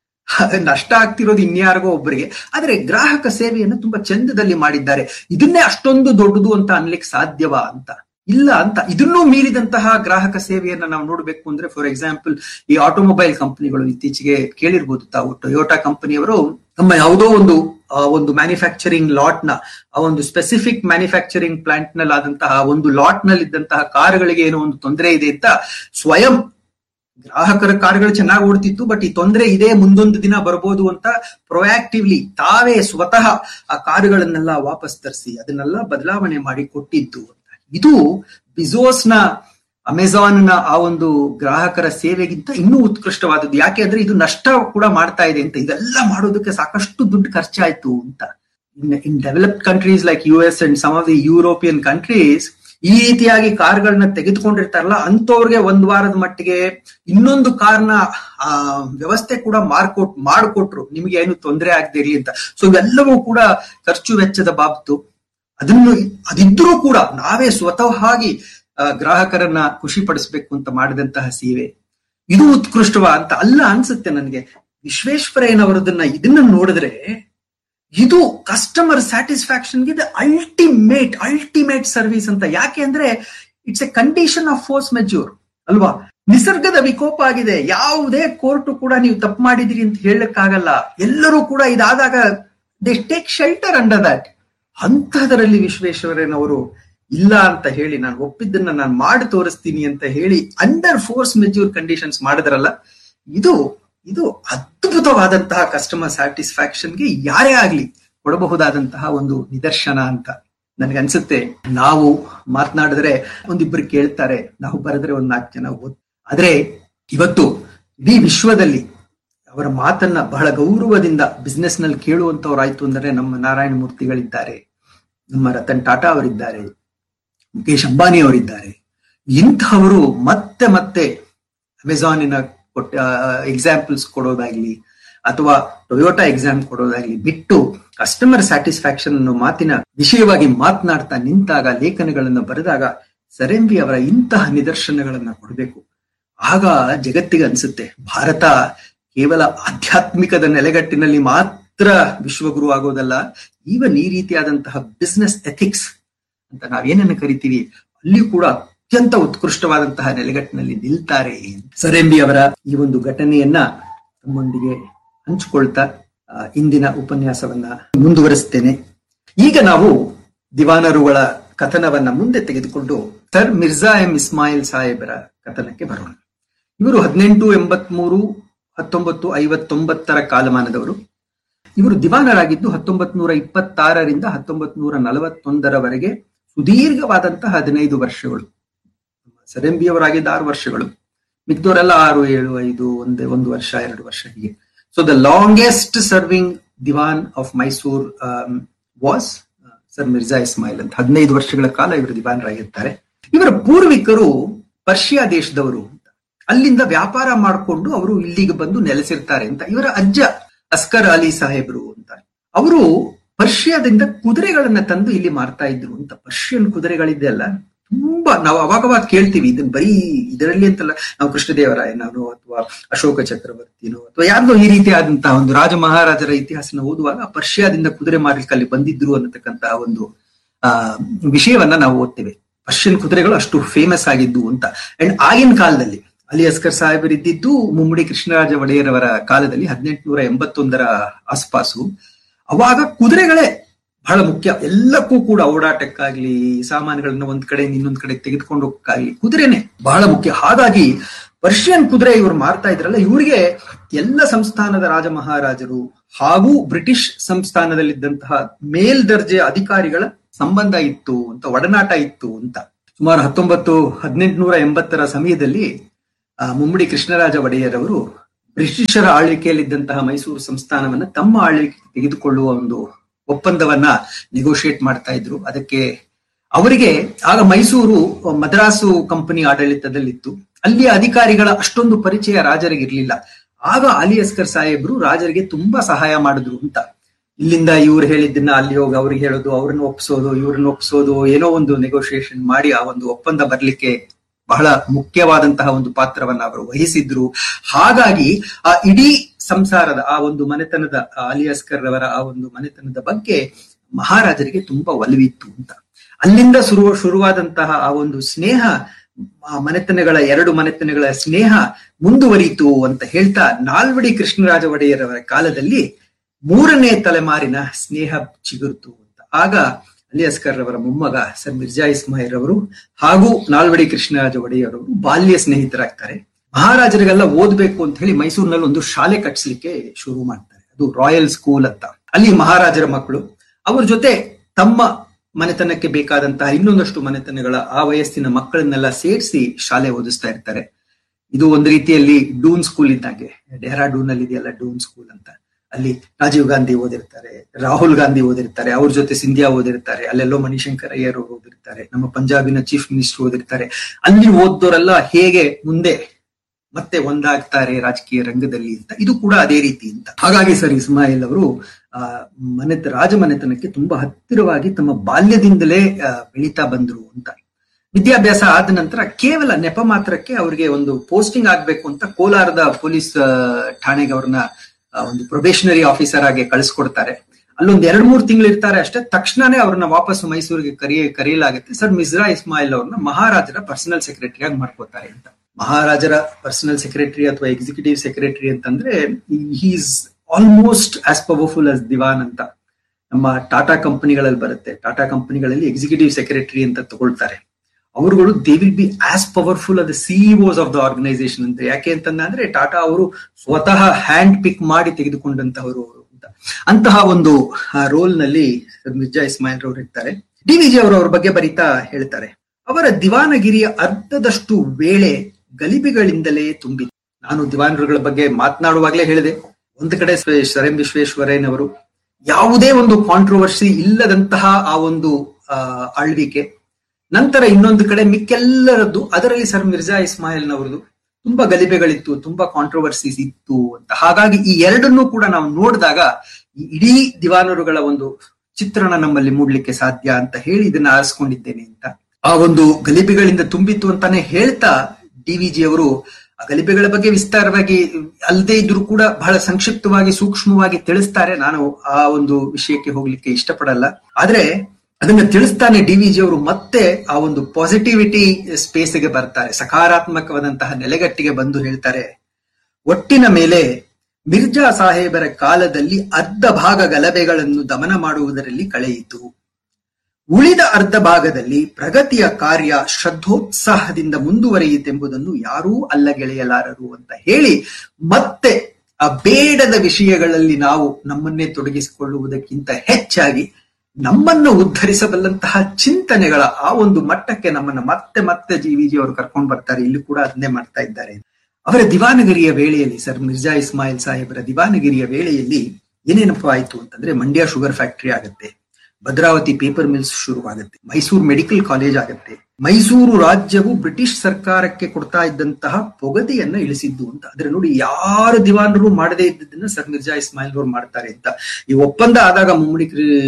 ನಷ್ಟ ಆಗ್ತಿರೋದು ಇನ್ಯಾರಿಗೋ ಒಬ್ಬರಿಗೆ. ಆದ್ರೆ ಗ್ರಾಹಕ ಸೇವೆಯನ್ನು ತುಂಬಾ ಚಂದದಲ್ಲಿ ಮಾಡಿದ್ದಾರೆ. ಇದನ್ನೇ ಅಷ್ಟೊಂದು ದೊಡ್ಡದು ಅಂತ ಅನ್ಲಿಕ್ಕೆ ಸಾಧ್ಯವಾ ಅಂತ ಇಲ್ಲ ಅಂತ. ಇದನ್ನೂ ಮೀರಿದಂತಹ ಗ್ರಾಹಕ ಸೇವೆಯನ್ನ ನಾವು ನೋಡ್ಬೇಕು ಅಂದ್ರೆ, ಫಾರ್ ಎಕ್ಸಾಂಪಲ್ ಈ ಆಟೋಮೊಬೈಲ್ ಕಂಪನಿಗಳು ಇತ್ತೀಚೆಗೆ ಕೇಳಿರ್ಬೋದು ತಾವು, ಟೊಯೋಟಾ ಕಂಪನಿಯವರು ನಮ್ಮ ಯಾವುದೋ ಒಂದು ಮ್ಯಾನುಫ್ಯಾಕ್ಚರಿಂಗ್ ಲಾಟ್ ನ, ಆ ಒಂದು ಸ್ಪೆಸಿಫಿಕ್ ಮ್ಯಾನುಫ್ಯಾಕ್ಚರಿಂಗ್ ಪ್ಲಾಂಟ್ ನಲ್ಲಿ ಆದಂತಹ ಒಂದು ಲಾಟ್ ನಲ್ಲಿ ಇದ್ದಂತಹ ಕಾರುಗಳಿಗೆ ಏನೋ ಒಂದು ತೊಂದರೆ ಇದೆ ಅಂತ ಸ್ವಯಂ, ಗ್ರಾಹಕರ ಕಾರುಗಳು ಚೆನ್ನಾಗಿ ಓಡ್ತಿತ್ತು, ಬಟ್ ಈ ತೊಂದರೆ ಇದೆ, ಮುಂದೊಂದು ದಿನ ಬರ್ಬೋದು ಅಂತ ಪ್ರೊಯಾಕ್ಟಿವ್ಲಿ ತಾವೇ ಸ್ವತಃ ಆ ಕಾರುಗಳನ್ನೆಲ್ಲ ವಾಪಸ್ ತರಿಸಿ ಅದನ್ನೆಲ್ಲ ಬದಲಾವಣೆ ಮಾಡಿ ಕೊಟ್ಟಿದ್ದು ಅಂತ. ಇದು ಬಿಜೋಸ್ ನ, ಅಮೆಜಾನ್ ನ ಆ ಒಂದು ಗ್ರಾಹಕರ ಸೇವೆಗಿಂತ ಇನ್ನೂ ಉತ್ಕೃಷ್ಟವಾದದ್ದು. ಯಾಕೆ ಅಂದ್ರೆ ಇದು ನಷ್ಟ ಕೂಡ ಮಾಡ್ತಾ ಇದೆ ಅಂತ. ಇದೆಲ್ಲ ಮಾಡೋದಕ್ಕೆ ಸಾಕಷ್ಟು ದುಡ್ಡು ಖರ್ಚಾಯ್ತು ಅಂತ. ಇನ್ developed countries like US and some of the European countries ಈ ರೀತಿಯಾಗಿ ಕಾರ್ಗಳನ್ನ ತೆಗೆದುಕೊಂಡಿರ್ತಾರಲ್ಲ, ಅಂತವ್ರಿಗೆ ಒಂದ್ ವಾರದ ಮಟ್ಟಿಗೆ ಇನ್ನೊಂದು ಕಾರ್ನ ವ್ಯವಸ್ಥೆ ಕೂಡ ಮಾಡಿಕೊಟ್ರು, ನಿಮ್ಗೆ ಏನು ತೊಂದರೆ ಆಗದಿರ್ಲಿ ಅಂತ. ಸೊ ಇವೆಲ್ಲವೂ ಕೂಡ ಖರ್ಚು ವೆಚ್ಚದ ಬಾಬತ್ತು. ಅದಿದ್ರೂ ಕೂಡ ನಾವೇ ಸ್ವತಃ ಗ್ರಾಹಕರನ್ನ ಖುಷಿ ಪಡಿಸ್ಬೇಕು ಅಂತ ಮಾಡಿದಂತಹ ಸೇವೆ ಇದು ಉತ್ಕೃಷ್ಟವ ಅಂತ ಅಲ್ಲ ಅನ್ಸುತ್ತೆ ನನಗೆ. ವಿಶ್ವೇಶ್ವರಯ್ಯನವರದನ್ನ ಇದನ್ನ ನೋಡಿದ್ರೆ ಇದು ಕಸ್ಟಮರ್ ಸ್ಯಾಟಿಸ್ಫ್ಯಾಕ್ಷನ್ಗೆ ಅಲ್ಟಿಮೇಟ್ ಸರ್ವಿಸ್ ಅಂತ. ಯಾಕೆ ಅಂದ್ರೆ it's A condition of force majeure ಅಲ್ವಾ. ನಿಸರ್ಗದ ವಿಕೋಪ ಆಗಿದೆ, ಯಾವುದೇ ಕೋರ್ಟ್ ಕೂಡ ನೀವು ತಪ್ಪು ಮಾಡಿದಿರಿ ಅಂತ ಹೇಳಕ್ಕಾಗಲ್ಲ. ಎಲ್ಲರೂ ಕೂಡ ಇದಾದಾಗ they take shelter under that. ಅಂತಹದರಲ್ಲಿ ವಿಶ್ವೇಶ್ವರಯ್ಯನವರು ಇಲ್ಲ ಅಂತ ಹೇಳಿ, ನಾನು ಒಪ್ಪಿದ್ದನ್ನ ನಾನು ಮಾಡಿ ತೋರಿಸ್ತೀನಿ ಅಂತ ಹೇಳಿ ಅಂಡರ್ ಫೋರ್ಸ್ ಮೆಜ್ಯೂರ್ ಕಂಡೀಷನ್ಸ್ ಮಾಡಿದ್ರಲ್ಲ, ಇದು ಅದ್ಭುತವಾದಂತಹ ಕಸ್ಟಮರ್ ಸ್ಯಾಟಿಸ್ಫ್ಯಾಕ್ಷನ್ಗೆ ಯಾರೇ ಆಗ್ಲಿ ಕೊಡಬಹುದಾದಂತಹ ಒಂದು ನಿದರ್ಶನ ಅಂತ ನನ್ಗನ್ಸುತ್ತೆ. ನಾವು ಮಾತನಾಡಿದ್ರೆ ಒಂದಿಬ್ಬರು ಕೇಳ್ತಾರೆ, ನಾವು ಬರೆದ್ರೆ 4 ಜನ ಆದ್ರೆ ಇವತ್ತು ಇಡೀ ವಿಶ್ವದಲ್ಲಿ ಅವರ ಮಾತನ್ನ ಬಹಳ ಗೌರವದಿಂದ ಬಿಸ್ನೆಸ್ ನಲ್ಲಿ ಕೇಳುವಂತವ್ರಾಯ್ತು ಅಂದ್ರೆ ನಮ್ಮ ನಾರಾಯಣ ಮೂರ್ತಿಗಳಿದ್ದಾರೆ, ನಮ್ಮ ರತನ್ ಟಾಟಾ ಅವರಿದ್ದಾರೆ, ಮುಖೇಶ್ ಅಂಬಾನಿ ಅವರಿದ್ದಾರೆ. ಇಂಥವರು ಮತ್ತೆ ಮತ್ತೆ ಅಮೆಜಾನಿನ ಎಕ್ಸಾಂಪಲ್ಸ್ ಕೊಡೋದಾಗ್ಲಿ ಅಥವಾ ಟೊಯೋಟಾ ಎಕ್ಸಾಮ್ ಕೊಡೋದಾಗ್ಲಿ ಬಿಟ್ಟು ಕಸ್ಟಮರ್ ಸ್ಯಾಟಿಸ್ಫ್ಯಾಕ್ಷನ್ ಅನ್ನೋ ಮಾತಿನ ವಿಷಯವಾಗಿ ಮಾತನಾಡ್ತಾ ನಿಂತಾಗ, ಲೇಖನಗಳನ್ನ ಬರೆದಾಗ ಸರ್ ಎಂ ವಿ ಅವರ ಇಂತಹ ನಿದರ್ಶನಗಳನ್ನ ಕೊಡಬೇಕು. ಆಗ ಜಗತ್ತಿಗೆ ಅನ್ಸುತ್ತೆ ಭಾರತ ಕೇವಲ ಆಧ್ಯಾತ್ಮಿಕದ ನೆಲೆಗಟ್ಟಿನಲ್ಲಿ ಮಾತ್ರ ಮಾತ್ರ ವಿಶ್ವಗುರು ಆಗೋದಲ್ಲ, ಈವನ್ ಈ ರೀತಿಯಾದಂತಹ ಬಿಸ್ನೆಸ್ ಎಥಿಕ್ಸ್ ಅಂತ ನಾವೇನನ್ನು ಕರಿತೀವಿ ಅಲ್ಲಿ ಕೂಡ ಅತ್ಯಂತ ಉತ್ಕೃಷ್ಟವಾದಂತಹ ನೆಲೆಗಟ್ಟಿನಲ್ಲಿ ನಿಲ್ತಾರೆ. ಸರ್ ಎಂ ಬಿ ಅವರ ಈ ಒಂದು ಘಟನೆಯನ್ನ ತಮ್ಮೊಂದಿಗೆ ಹಂಚಿಕೊಳ್ತಾ ಇಂದಿನ ಉಪನ್ಯಾಸವನ್ನ ಮುಂದುವರಿಸ್ತೇನೆ. ಈಗ ನಾವು ದಿವಾನರುಗಳ ಕಥನವನ್ನ ಮುಂದೆ ತೆಗೆದುಕೊಂಡು ಸರ್ ಮಿರ್ಜಾ ಎಂ ಇಸ್ಮಾಯಿಲ್ ಸಾಹೇಬರ ಕಥನಕ್ಕೆ ಬರೋಣ. ಇವರು 1883 1959 ಕಾಲಮಾನದವರು. ಇವರು ದಿವಾನರಾಗಿದ್ದು 1926ರಿಂದ 1941ರವರೆಗೆ ಸುದೀರ್ಘವಾದಂತಹ 15 ವರ್ಷಗಳು. ಸರ್ ಎಂ ಬಿ ಅವರಾಗಿದ್ದ 6 ವರ್ಷಗಳು, ಮಿಕ್ದವರೆಲ್ಲ 6, 7, 5, 1 ವರ್ಷ 2 ವರ್ಷ ಹೀಗೆ. So the longest serving Diwan of Mysore was sir Mirza Ismail ಅಂತ. 15 ವರ್ಷಗಳ ಕಾಲ ಇವರು ದಿವಾನರಾಗಿರ್ತಾರೆ. ಇವರ ಪೂರ್ವಿಕರು ಪರ್ಷಿಯಾ ದೇಶದವರು ಅಂತ, ಅಲ್ಲಿಂದ ವ್ಯಾಪಾರ ಮಾಡಿಕೊಂಡು ಅವರು ಇಲ್ಲಿಗೆ ಬಂದು ನೆಲೆಸಿರ್ತಾರೆ ಅಂತ. ಇವರ ಅಜ್ಜ ಅಸ್ಕರ್ ಅಲಿ ಸಾಹೇಬ್ರು ಅಂತ, ಅವರು ಪರ್ಷಿಯಾದಿಂದ ಕುದುರೆಗಳನ್ನ ತಂದು ಇಲ್ಲಿ ಮಾರ್ತಾ ಇದ್ರು ಅಂತ. ಪರ್ಷಿಯನ್ ಕುದುರೆಗಳಿದೆಯಲ್ಲ, ತುಂಬಾ ನಾವು ಅವಾಗವಾಗ ಕೇಳ್ತೀವಿ ಇದನ್ನ, ಬರೀ ಇದರಲ್ಲಿ ಅಂತಲ್ಲ, ನಾವು ಕೃಷ್ಣದೇವರಾಯನೋ ಅಥವಾ ಅಶೋಕ ಚಕ್ರವರ್ತಿನೋ ಅಥವಾ ಯಾರ್ದೋ ಈ ರೀತಿಯಾದಂತಹ ಒಂದು ರಾಜ ಮಹಾರಾಜರ ಇತಿಹಾಸನ ಓದುವಾಗ ಪರ್ಷಿಯಾದಿಂದ ಕುದುರೆ ಮಾರ್ಲಿಕ್ಕೆ ಅಲ್ಲಿ ಬಂದಿದ್ರು ಅನ್ನತಕ್ಕಂತಹ ಒಂದು ವಿಷಯವನ್ನ ನಾವು ಓದ್ತೇವೆ. ಪರ್ಷಿಯನ್ ಕುದುರೆಗಳು ಅಷ್ಟು ಫೇಮಸ್ ಆಗಿದ್ದು ಅಂತ. ಅಂಡ್ ಆಗಿನ ಕಾಲದಲ್ಲಿ ಅಲಿ ಅಸ್ಕರ್ ಸಾಹೇಬರು ಇದ್ದಿದ್ದು ಮುಮ್ಮಡಿ ಕೃಷ್ಣರಾಜ ಒಡೆಯರ್ ಅವರ ಕಾಲದಲ್ಲಿ 1881ರ ಆಸ್ಪಾಸು. ಅವಾಗ ಕುದುರೆಗಳೇ ಬಹಳ ಮುಖ್ಯ ಎಲ್ಲಕ್ಕೂ ಕೂಡ, ಓಡಾಟಕ್ಕಾಗ್ಲಿ, ಸಾಮಾನುಗಳನ್ನ ಒಂದ್ ಕಡೆ ಇನ್ನೊಂದ್ ಕಡೆ ತೆಗೆದುಕೊಂಡು ಹೋಗಕ್ಕಾಗ್ಲಿ ಕುದುರೆನೆ ಬಹಳ ಮುಖ್ಯ. ಹಾಗಾಗಿ ಪರ್ಷಿಯನ್ ಕುದುರೆ ಇವರು ಮಾರ್ತಾ ಇದ್ರಲ್ಲ, ಇವರಿಗೆ ಎಲ್ಲ ಸಂಸ್ಥಾನದ ರಾಜ ಮಹಾರಾಜರು ಹಾಗೂ ಬ್ರಿಟಿಷ್ ಸಂಸ್ಥಾನದಲ್ಲಿದ್ದಂತಹ ಮೇಲ್ದರ್ಜೆಯ ಅಧಿಕಾರಿಗಳ ಸಂಬಂಧ ಇತ್ತು ಅಂತ, ಒಡನಾಟ ಇತ್ತು ಅಂತ. ಸುಮಾರು 1880ರ ಸಮಯದಲ್ಲಿ ಮುಮ್ಮಡಿ ಕೃಷ್ಣರಾಜ ಒಡೆಯರ್ ಅವರು ಬ್ರಿಟಿಷರ ಆಳ್ವಿಕೆಯಲ್ಲಿದ್ದಂತಹ ಮೈಸೂರು ಸಂಸ್ಥಾನವನ್ನ ತಮ್ಮ ಆಳ್ವಿಕೆ ತೆಗೆದುಕೊಳ್ಳುವ ಒಂದು ಒಪ್ಪಂದವನ್ನ ನೆಗೋಷಿಯೇಟ್ ಮಾಡ್ತಾ ಇದ್ರು. ಅದಕ್ಕೆ ಅವರಿಗೆ ಆಗ ಮೈಸೂರು ಮದ್ರಾಸು ಕಂಪನಿ ಆಡಳಿತದಲ್ಲಿತ್ತು. ಅಲ್ಲಿಯ ಅಧಿಕಾರಿಗಳ ಅಷ್ಟೊಂದು ಪರಿಚಯ ರಾಜರಿಗೆ ಇರ್ಲಿಲ್ಲ. ಆಗ ಅಲಿ ಅಸ್ಕರ್ ಸಾಹೇಬ್ರು ರಾಜರಿಗೆ ತುಂಬಾ ಸಹಾಯ ಮಾಡಿದ್ರು ಅಂತ. ಇಲ್ಲಿಂದ ಇವ್ರು ಹೇಳಿದ್ದನ್ನ ಅಲ್ಲಿ ಹೋಗಿ ಅವ್ರಿಗೆ ಹೇಳೋದು, ಅವ್ರನ್ನ ಒಪ್ಸೋದು, ಇವ್ರನ್ನ ಒಪ್ಸೋದು, ಏನೋ ಒಂದು ನೆಗೋಷಿಯೇಷನ್ ಮಾಡಿ ಆ ಒಂದು ಒಪ್ಪಂದ ಬರ್ಲಿಕ್ಕೆ ಬಹಳ ಮುಖ್ಯವಾದಂತಹ ಒಂದು ಪಾತ್ರವನ್ನ ಅವರು ವಹಿಸಿದ್ರು. ಹಾಗಾಗಿ ಆ ಇಡೀ ಸಂಸಾರದ ಆ ಒಂದು ಮನೆತನದ, ಅಲಿ ಅಸ್ಕರ್ ಅವರ ಆ ಒಂದು ಮನೆತನದ ಬಗ್ಗೆ ಮಹಾರಾಜರಿಗೆ ತುಂಬಾ ಒಲವಿತ್ತು ಅಂತ. ಅಲ್ಲಿಂದ ಶುರುವಾದಂತಹ ಆ ಒಂದು ಸ್ನೇಹ, ಮನೆತನಗಳ 2 ಮನೆತನಗಳ ಸ್ನೇಹ ಮುಂದುವರಿಯಿತು ಅಂತ ಹೇಳ್ತಾ, ನಾಲ್ವಡಿ ಕೃಷ್ಣರಾಜ ಒಡೆಯರ್ ಅವರ ಕಾಲದಲ್ಲಿ 3ನೇ ತಲೆಮಾರಿನ ಸ್ನೇಹ ಚಿಗುರ್ತು ಅಂತ. ಆಗ ಅಲಿ ಅಸ್ಕರ್ ಅವರ ಮೊಮ್ಮಗ ಸರ್ ಮಿರ್ಜಾ ಇಸ್ಮಾಯಿಲ್ ಅವರು ಹಾಗೂ ನಾಲ್ವಡಿ ಕೃಷ್ಣರಾಜ ಒಡೆಯರ್ ಅವರು ಬಾಲ್ಯ ಸ್ನೇಹಿತರಾಗ್ತಾರೆ. ಮಹಾರಾಜರಿಗೆಲ್ಲ ಓದ್ಬೇಕು ಅಂತ ಹೇಳಿ ಮೈಸೂರಿನಲ್ಲಿ ಒಂದು ಶಾಲೆ ಕಟ್ಸ್ಲಿಕ್ಕೆ ಶುರು ಮಾಡ್ತಾರೆ. ಅದು ರಾಯಲ್ ಸ್ಕೂಲ್ ಅಂತ. ಅಲ್ಲಿ ಮಹಾರಾಜರ ಮಕ್ಕಳು ಅವ್ರ ಜೊತೆ ತಮ್ಮ ಮನೆತನಕ್ಕೆ ಬೇಕಾದಂತಹ ಇನ್ನೊಂದಷ್ಟು ಮನೆತನಗಳ ಆ ವಯಸ್ಸಿನ ಮಕ್ಕಳನ್ನೆಲ್ಲ ಸೇರಿಸಿ ಶಾಲೆ ಓದಿಸ್ತಾ ಇರ್ತಾರೆ. ಇದು ಒಂದು ರೀತಿಯಲ್ಲಿ ಡೂನ್ ಸ್ಕೂಲ್ ಇದ್ದಾಗೆ. ಡೆಹ್ರಾಡೂನ್ ಅಲ್ಲಿ ಇದೆಯಲ್ಲ ಡೂನ್ ಸ್ಕೂಲ್ ಅಂತ, ಅಲ್ಲಿ ರಾಜೀವ್ ಗಾಂಧಿ ಓದಿರ್ತಾರೆ, ರಾಹುಲ್ ಗಾಂಧಿ ಓದಿರ್ತಾರೆ, ಅವ್ರ ಜೊತೆ ಸಿಂಧಿಯಾ ಓದಿರ್ತಾರೆ, ಅಲ್ಲೆಲ್ಲೋ ಮಣಿಶಂಕರ್ ಅಯ್ಯರ್ ಅವರು ಓದಿರ್ತಾರೆ, ನಮ್ಮ ಪಂಜಾಬಿನ ಚೀಫ್ ಮಿನಿಸ್ಟರ್ ಓದಿರ್ತಾರೆ. ಅಲ್ಲಿ ಓದ್ದೋರೆಲ್ಲ ಹೇಗೆ ಮುಂದೆ ಮತ್ತೆ ಒಂದಾಗ್ತಾರೆ ರಾಜಕೀಯ ರಂಗದಲ್ಲಿ ಅಂತ, ಇದು ಕೂಡ ಅದೇ ರೀತಿ ಅಂತ. ಹಾಗಾಗಿ ಸರ್ ಇಸ್ಮಾಯಿಲ್ ಅವರು ರಾಜಮನೆತನಕ್ಕೆ ತುಂಬಾ ಹತ್ತಿರವಾಗಿ ತಮ್ಮ ಬಾಲ್ಯದಿಂದಲೇ ಬೆಳೀತಾ ಬಂದ್ರು ಅಂತ. ವಿದ್ಯಾಭ್ಯಾಸ ಆದ ನಂತರ ಕೇವಲ ನೆಪ ಮಾತ್ರಕ್ಕೆ ಅವ್ರಿಗೆ ಒಂದು ಪೋಸ್ಟಿಂಗ್ ಆಗ್ಬೇಕು ಅಂತ ಕೋಲಾರದ ಪೊಲೀಸ್ ಠಾಣೆಗೆ ಅವ್ರನ್ನ ಒಂದು ಪ್ರೊಬೇಷನರಿ ಆಫೀಸರ್ ಆಗಿ ಕಳಿಸ್ಕೊಡ್ತಾರೆ. ಅಲ್ಲೊಂದ್ 2-3 ತಿಂಗಳು ಇರ್ತಾರೆ ಅಷ್ಟೇ. ತಕ್ಷಣನೇ ಅವ್ರನ್ನ ವಾಪಸ್ ಮೈಸೂರಿಗೆ ಕರೆಯಲಾಗುತ್ತೆ. ಸರ್ ಮಿರ್ಜಾ ಇಸ್ಮಾಯಿಲ್ ಅವ್ರನ್ನ ಮಹಾರಾಜರ ಪರ್ಸನಲ್ ಸೆಕ್ರೆಟರಿ ಆಗಿ ಮಾಡ್ಕೋತಾರೆ ಅಂತ. ಮಹಾರಾಜರ ಪರ್ಸನಲ್ ಸೆಕ್ರೆಟರಿ ಅಥವಾ ಎಕ್ಸಿಕ್ಯೂಟಿವ್ ಸೆಕ್ರೆಟರಿ ಅಂತಂದ್ರೆ is almost as powerful as ದಿವಾನ್ ಅಂತ. ನಮ್ಮ ಟಾಟಾ ಕಂಪನಿಗಳಲ್ಲಿ ಬರುತ್ತೆ, ಟಾಟಾ ಕಂಪನಿಗಳಲ್ಲಿ ಎಕ್ಸಿಕ್ಯೂಟಿವ್ ಸೆಕ್ರೆಟರಿ ಅಂತ ತಗೊಳ್ತಾರೆ. ಅವರುಗಳು they will be as powerful as the CEOs of the organisation ಅಂತ. ಯಾಕೆ ಅಂತಂದ್ರೆ ಟಾಟಾ ಅವರು ಸ್ವತಃ ಹ್ಯಾಂಡ್ ಪಿಕ್ ಮಾಡಿ ತೆಗೆದುಕೊಂಡಂತಹವರು ಅಂತ. ಅಂತಹ ಒಂದು ರೋಲ್ ನಲ್ಲಿ ಮಿರ್ಜಾ ಇಸ್ಮಾಯಿಲ್ ಅವರು ಇರ್ತಾರೆ. ಡಿ.ವಿ.ಜಿ. ಅವರು ಅವ್ರ ಬಗ್ಗೆ ಬರೀತಾ ಹೇಳ್ತಾರೆ, ಅವರ ದಿವಾನಗಿರಿಯ ಅರ್ಧದಷ್ಟು ವೇಳೆ ಗಲಿಬಿಗಳಿಂದಲೇ ತುಂಬಿದೆ. ನಾನು ದಿವಾನರುಗಳ ಬಗ್ಗೆ ಮಾತನಾಡುವಾಗಲೇ ಹೇಳಿದೆ, ಒಂದು ಕಡೆ ಸರ್ ಎಂ ವಿಶ್ವೇಶ್ವರಯ್ಯನವರು ಯಾವುದೇ ಒಂದು ಕಾಂಟ್ರವರ್ಸಿ ಇಲ್ಲದಂತಹ ಆ ಒಂದು ಆಳ್ವಿಕೆ, ನಂತರ ಇನ್ನೊಂದು ಕಡೆ ಮಿಕ್ಕೆಲ್ಲರದ್ದು, ಅದರಲ್ಲಿ ಸರ್ ಮಿರ್ಜಾ ಇಸ್ಮಾಯಿಲ್ನವರದು ತುಂಬಾ ಗಲಿಬೆಗಳಿತ್ತು, ತುಂಬಾ ಕಾಂಟ್ರವರ್ಸೀಸ್ ಇತ್ತು ಅಂತ. ಹಾಗಾಗಿ ಈ ಎರಡನ್ನೂ ಕೂಡ ನಾವು ನೋಡಿದಾಗ ಈ ಇಡೀ ದಿವಾನರುಗಳ ಒಂದು ಚಿತ್ರಣ ನಮ್ಮಲ್ಲಿ ಮೂಡ್ಲಿಕ್ಕೆ ಸಾಧ್ಯ ಅಂತ ಹೇಳಿ ಇದನ್ನ ಆರಿಸ್ಕೊಂಡಿದ್ದೇನೆ ಅಂತ. ಆ ಒಂದು ಗಲಿಬೆಗಳಿಂದ ತುಂಬಿತ್ತು ಅಂತಾನೆ ಹೇಳ್ತಾ ಡಿ.ವಿ.ಜಿ. ಅವರು ಗಲಿಭೆಗಳ ಬಗ್ಗೆ ವಿಸ್ತಾರವಾಗಿ ಅಲ್ಲದೆ ಇದ್ರೂ ಕೂಡ ಬಹಳ ಸಂಕ್ಷಿಪ್ತವಾಗಿ ಸೂಕ್ಷ್ಮವಾಗಿ ತಿಳಿಸ್ತಾರೆ. ನಾನು ಆ ಒಂದು ವಿಷಯಕ್ಕೆ ಹೋಗ್ಲಿಕ್ಕೆ ಇಷ್ಟಪಡಲ್ಲ. ಆದ್ರೆ ಅದನ್ನ ತಿಳಿಸ್ತಾನೆ DVG ಅವರು ಮತ್ತೆ ಆ ಒಂದು ಪಾಸಿಟಿವಿಟಿ ಸ್ಪೇಸ್ಗೆ ಬರ್ತಾರೆ, ಸಕಾರಾತ್ಮಕವಾದಂತಹ ನೆಲೆಗಟ್ಟಿಗೆ ಬಂದು ಹೇಳ್ತಾರೆ, ಒಟ್ಟಿನ ಮೇಲೆ ಮಿರ್ಜಾ ಸಾಹೇಬರ ಕಾಲದಲ್ಲಿ ಅರ್ಧ ಭಾಗ ಗಲಭೆಗಳನ್ನು ದಮನ ಮಾಡುವುದರಲ್ಲಿ ಕಳೆಯಿತು. ಉಳಿದ ಅರ್ಧ ಭಾಗದಲ್ಲಿ ಪ್ರಗತಿಯ ಕಾರ್ಯ ಶ್ರದ್ಧೋತ್ಸಾಹದಿಂದ ಮುಂದುವರಿಯಿತೆಂಬುದನ್ನು ಯಾರೂ ಅಲ್ಲಗೆಳೆಯಲಾರರು ಅಂತ ಹೇಳಿ ಮತ್ತೆ ಆ ಬೇಡದ ವಿಷಯಗಳಲ್ಲಿ ನಾವು ನಮ್ಮನ್ನೇ ತೊಡಗಿಸಿಕೊಳ್ಳುವುದಕ್ಕಿಂತ ಹೆಚ್ಚಾಗಿ ನಮ್ಮನ್ನು ಉದ್ಧರಿಸಬಲ್ಲಂತಹ ಚಿಂತನೆಗಳ ಆ ಒಂದು ಮಟ್ಟಕ್ಕೆ ನಮ್ಮನ್ನ ಮತ್ತೆ ಮತ್ತೆ DVG ಅವರು ಕರ್ಕೊಂಡು ಬರ್ತಾರೆ. ಇಲ್ಲಿ ಕೂಡ ಅದನ್ನೇ ಮಾಡ್ತಾ ಇದ್ದಾರೆ. ಅವರ ದಿವಾನಗಿರಿಯ ವೇಳೆಯಲ್ಲಿ, ಸರ್ ಮಿರ್ಜಾ ಇಸ್ಮಾಯಿಲ್ ಸಾಹೇಬರ ದಿವಾನಗಿರಿಯ ವೇಳೆಯಲ್ಲಿ ಏನೇನಪ್ಪ ಆಯ್ತು ಅಂತಂದ್ರೆ, ಮಂಡ್ಯ ಶುಗರ್ ಫ್ಯಾಕ್ಟರಿ ಆಗತ್ತೆ, ಭದ್ರಾವತಿ ಪೇಪರ್ ಮಿಲ್ಸ್ ಶುರುವಾಗುತ್ತೆ, ಮೈಸೂರು ಮೆಡಿಕಲ್ ಕಾಲೇಜ್ ಆಗುತ್ತೆ, ಮೈಸೂರು ರಾಜ್ಯವು ಬ್ರಿಟಿಷ್ ಸರ್ಕಾರಕ್ಕೆ ಕೊಡ್ತಾ ಇದ್ದಂತಹ ಪೊಗದೆಯನ್ನ ಇಳಿಸಿದ್ದು ಅಂತ. ಆದ್ರೆ ನೋಡಿ, ಯಾರು ದಿವಾನರು ಮಾಡದೇ ಇದ್ದದನ್ನ ಸರ್ ಮಿರ್ಜಾ ಇಸ್ಮಾಯಿಲ್ ಅವರು ಮಾಡ್ತಾರೆ ಅಂತ. ಈ ಒಪ್ಪಂದ ಆದಾಗ, ಮುಮ್ಮಡಿ